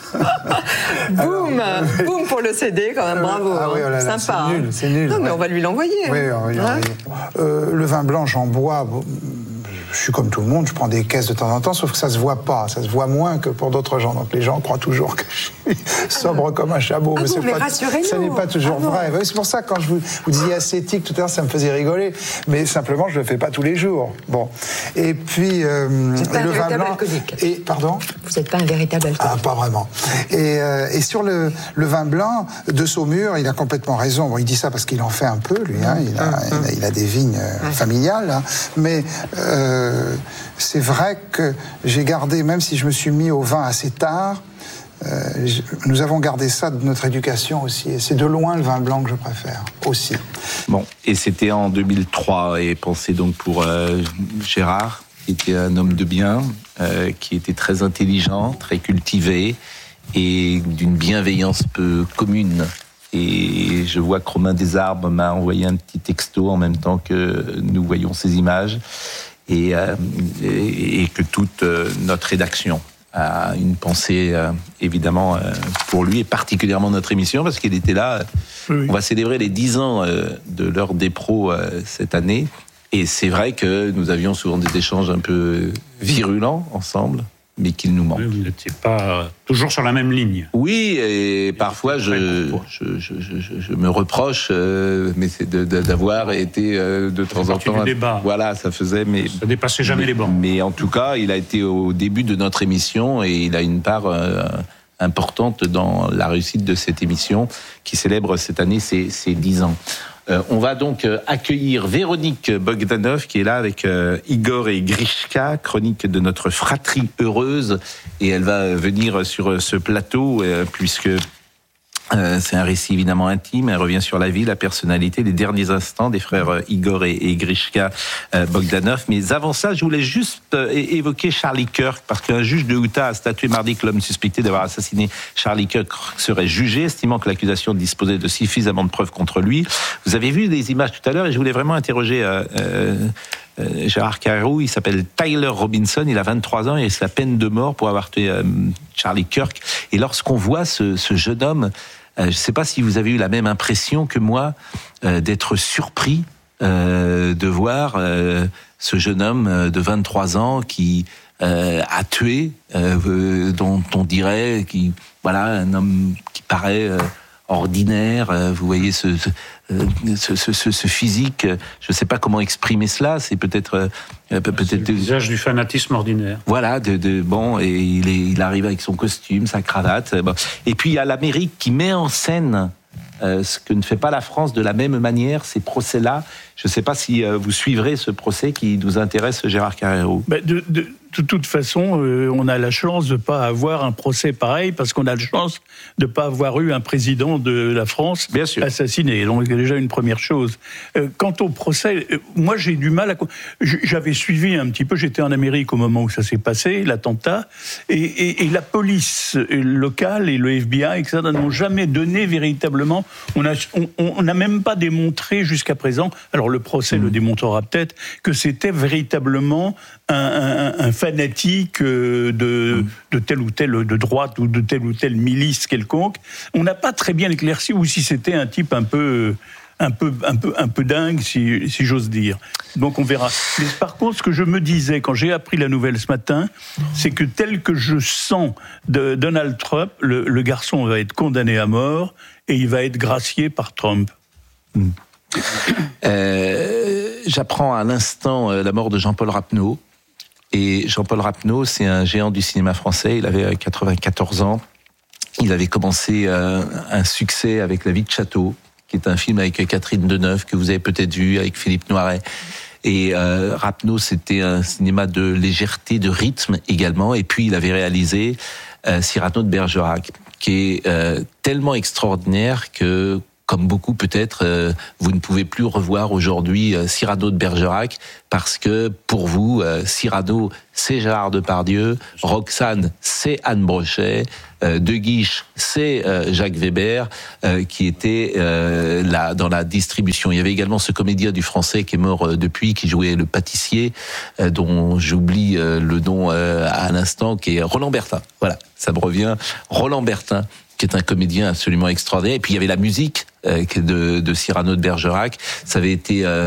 Boum, boum pour le C D, quand même, bravo. Ah oui, oh là là, sympa. C'est nul, c'est nul. Non, mais ouais. on va lui l'envoyer. Oui, on va lui l'envoyer. Euh, le vin blanc, j'en bois. Je suis comme tout le monde, je prends des caisses de temps en temps, sauf que ça se voit pas, ça se voit moins que pour d'autres gens. Donc les gens croient toujours que je suis sobre comme un chabot. Ah mais bon, mais pas, rassurez-nous. ça n'est pas toujours ah vrai. Oui, c'est pour ça que quand je vous, vous disiez ascétique tout à l'heure, ça me faisait rigoler. Mais simplement, je le fais pas tous les jours. Bon. Et puis euh, le vin blanc. Alcoolique. Et pardon. Vous n'êtes pas un véritable alcoolique. Ah, pas vraiment. Et, euh, et sur le, le vin blanc de Saumur, il a complètement raison. Bon, il dit ça parce qu'il en fait un peu, lui. Hein. Il, a, mmh. il, a, il a des vignes euh, familiales, hein. Mais euh, c'est vrai que j'ai gardé, même si je me suis mis au vin assez tard, euh, nous avons gardé ça de notre éducation aussi. Et c'est de loin le vin blanc que je préfère aussi. Bon, et c'était en deux mille trois. Et pensez donc pour euh, Gérard, qui était un homme de bien, euh, qui était très intelligent, très cultivé et d'une bienveillance peu commune. Et je vois que Romain Desarbes m'a envoyé un petit texto en même temps que nous voyons ces images. Et, euh, et, et que toute euh, notre rédaction a une pensée euh, évidemment euh, pour lui, et particulièrement notre émission, parce qu'il était là. Oui. On va célébrer les dix ans euh, de l'heure des pros euh, cette année, et c'est vrai que nous avions souvent des échanges un peu virulents ensemble, mais qu'il nous manque. Vous n'étiez pas toujours sur la même ligne. Oui, et parfois je, je, je, je, je me reproche, euh, mais c'est de, de, d'avoir été euh, de temps en temps. Du débat. Voilà, ça faisait, mais ça dépassait jamais mais, les bords. Mais en tout cas, il a été au début de notre émission et il a une part euh, importante dans la réussite de cette émission qui célèbre cette année ses, ses dix ans. Euh, on va donc euh, accueillir Véronique Bogdanov qui est là avec euh, Igor et Grishka, chronique de notre fratrie heureuse, et elle va venir sur ce plateau euh, puisque Euh, c'est un récit évidemment intime. Elle revient sur la vie, la personnalité, les derniers instants des frères euh, Igor et, et Grishka euh, Bogdanov. Mais avant ça, je voulais juste euh, évoquer Charlie Kirk, parce qu'un juge de Utah a statué mardi que l'homme suspecté d'avoir assassiné Charlie Kirk serait jugé, estimant que l'accusation disposait de suffisamment de preuves contre lui. Vous avez vu des images tout à l'heure, et je voulais vraiment interroger euh, euh, Euh, Gérard Carreau. Il s'appelle Tyler Robinson, il a vingt-trois ans et c'est la peine de mort pour avoir tué euh, Charlie Kirk. Et lorsqu'on voit ce, ce jeune homme, euh, je ne sais pas si vous avez eu la même impression que moi, euh, d'être surpris euh, de voir euh, ce jeune homme de vingt-trois ans qui euh, a tué, euh, dont on dirait qui, voilà, un homme qui paraît euh, ordinaire. Euh, vous voyez ce, ce, ce, ce, ce, ce physique. Je ne sais pas comment exprimer cela. C'est peut-être euh, peut-être c'est le visage du fanatisme ordinaire. Voilà, de, de bon, et il, est, il arrive avec son costume, sa cravate. Bon. Et puis il y a l'Amérique qui met en scène euh, ce que ne fait pas la France de la même manière, ces procès-là. Je ne sais pas si euh, vous suivrez ce procès qui nous intéresse, Gérard Carrero. Ben de, de, de toute façon, euh, on a la chance de ne pas avoir un procès pareil, parce qu'on a la chance de ne pas avoir eu un président de la France Bien sûr. assassiné. Donc c'est déjà une première chose. Euh, quant au procès, euh, moi j'ai du mal à... J'avais suivi un petit peu, j'étais en Amérique au moment où ça s'est passé, l'attentat, et, et, et la police locale et le F B I, et cetera, n'ont jamais donné véritablement... On n'a on, on a même pas démontré jusqu'à présent, alors le procès mmh. le démontrera peut-être, que c'était véritablement un, un, un fanatique de, mmh. de telle ou telle de droite ou de telle ou telle milice quelconque. On n'a pas très bien éclairci, ou si c'était un type un peu... un peu, un peu, un peu dingue, si, si j'ose dire. Donc on verra. Mais par contre, ce que je me disais quand j'ai appris la nouvelle ce matin, c'est que tel que je sens de Donald Trump, le, le garçon va être condamné à mort et il va être gracié par Trump. Mmh. Euh, j'apprends à l'instant la mort de Jean-Paul Rapneau. Et Jean-Paul Rapneau, c'est un géant du cinéma français. Il avait quatre-vingt-quatorze ans. Il avait commencé un, un succès avec La vie de Château, qui est un film avec Catherine Deneuve, que vous avez peut-être vu, avec Philippe Noiret. Et euh, Rapneau, c'était un cinéma de légèreté, de rythme également. Et puis, il avait réalisé euh, Cyrano de Bergerac, qui est euh, tellement extraordinaire que, comme beaucoup peut-être, euh, vous ne pouvez plus revoir aujourd'hui euh, Cyrano de Bergerac, parce que pour vous, euh, Cyrano, c'est Gérard Depardieu, Roxane, c'est Anne Brochet, euh, De Guiche, c'est euh, Jacques Weber, euh, qui était euh, là dans la distribution. Il y avait également ce comédien du Français qui est mort euh, depuis, qui jouait le pâtissier, euh, dont j'oublie euh, le nom euh, à l'instant, qui est Roland Bertin. Voilà, ça me revient. Roland Bertin, qui est un comédien absolument extraordinaire. Et puis il y avait la musique euh, de, de Cyrano de Bergerac. Ça avait été... Euh,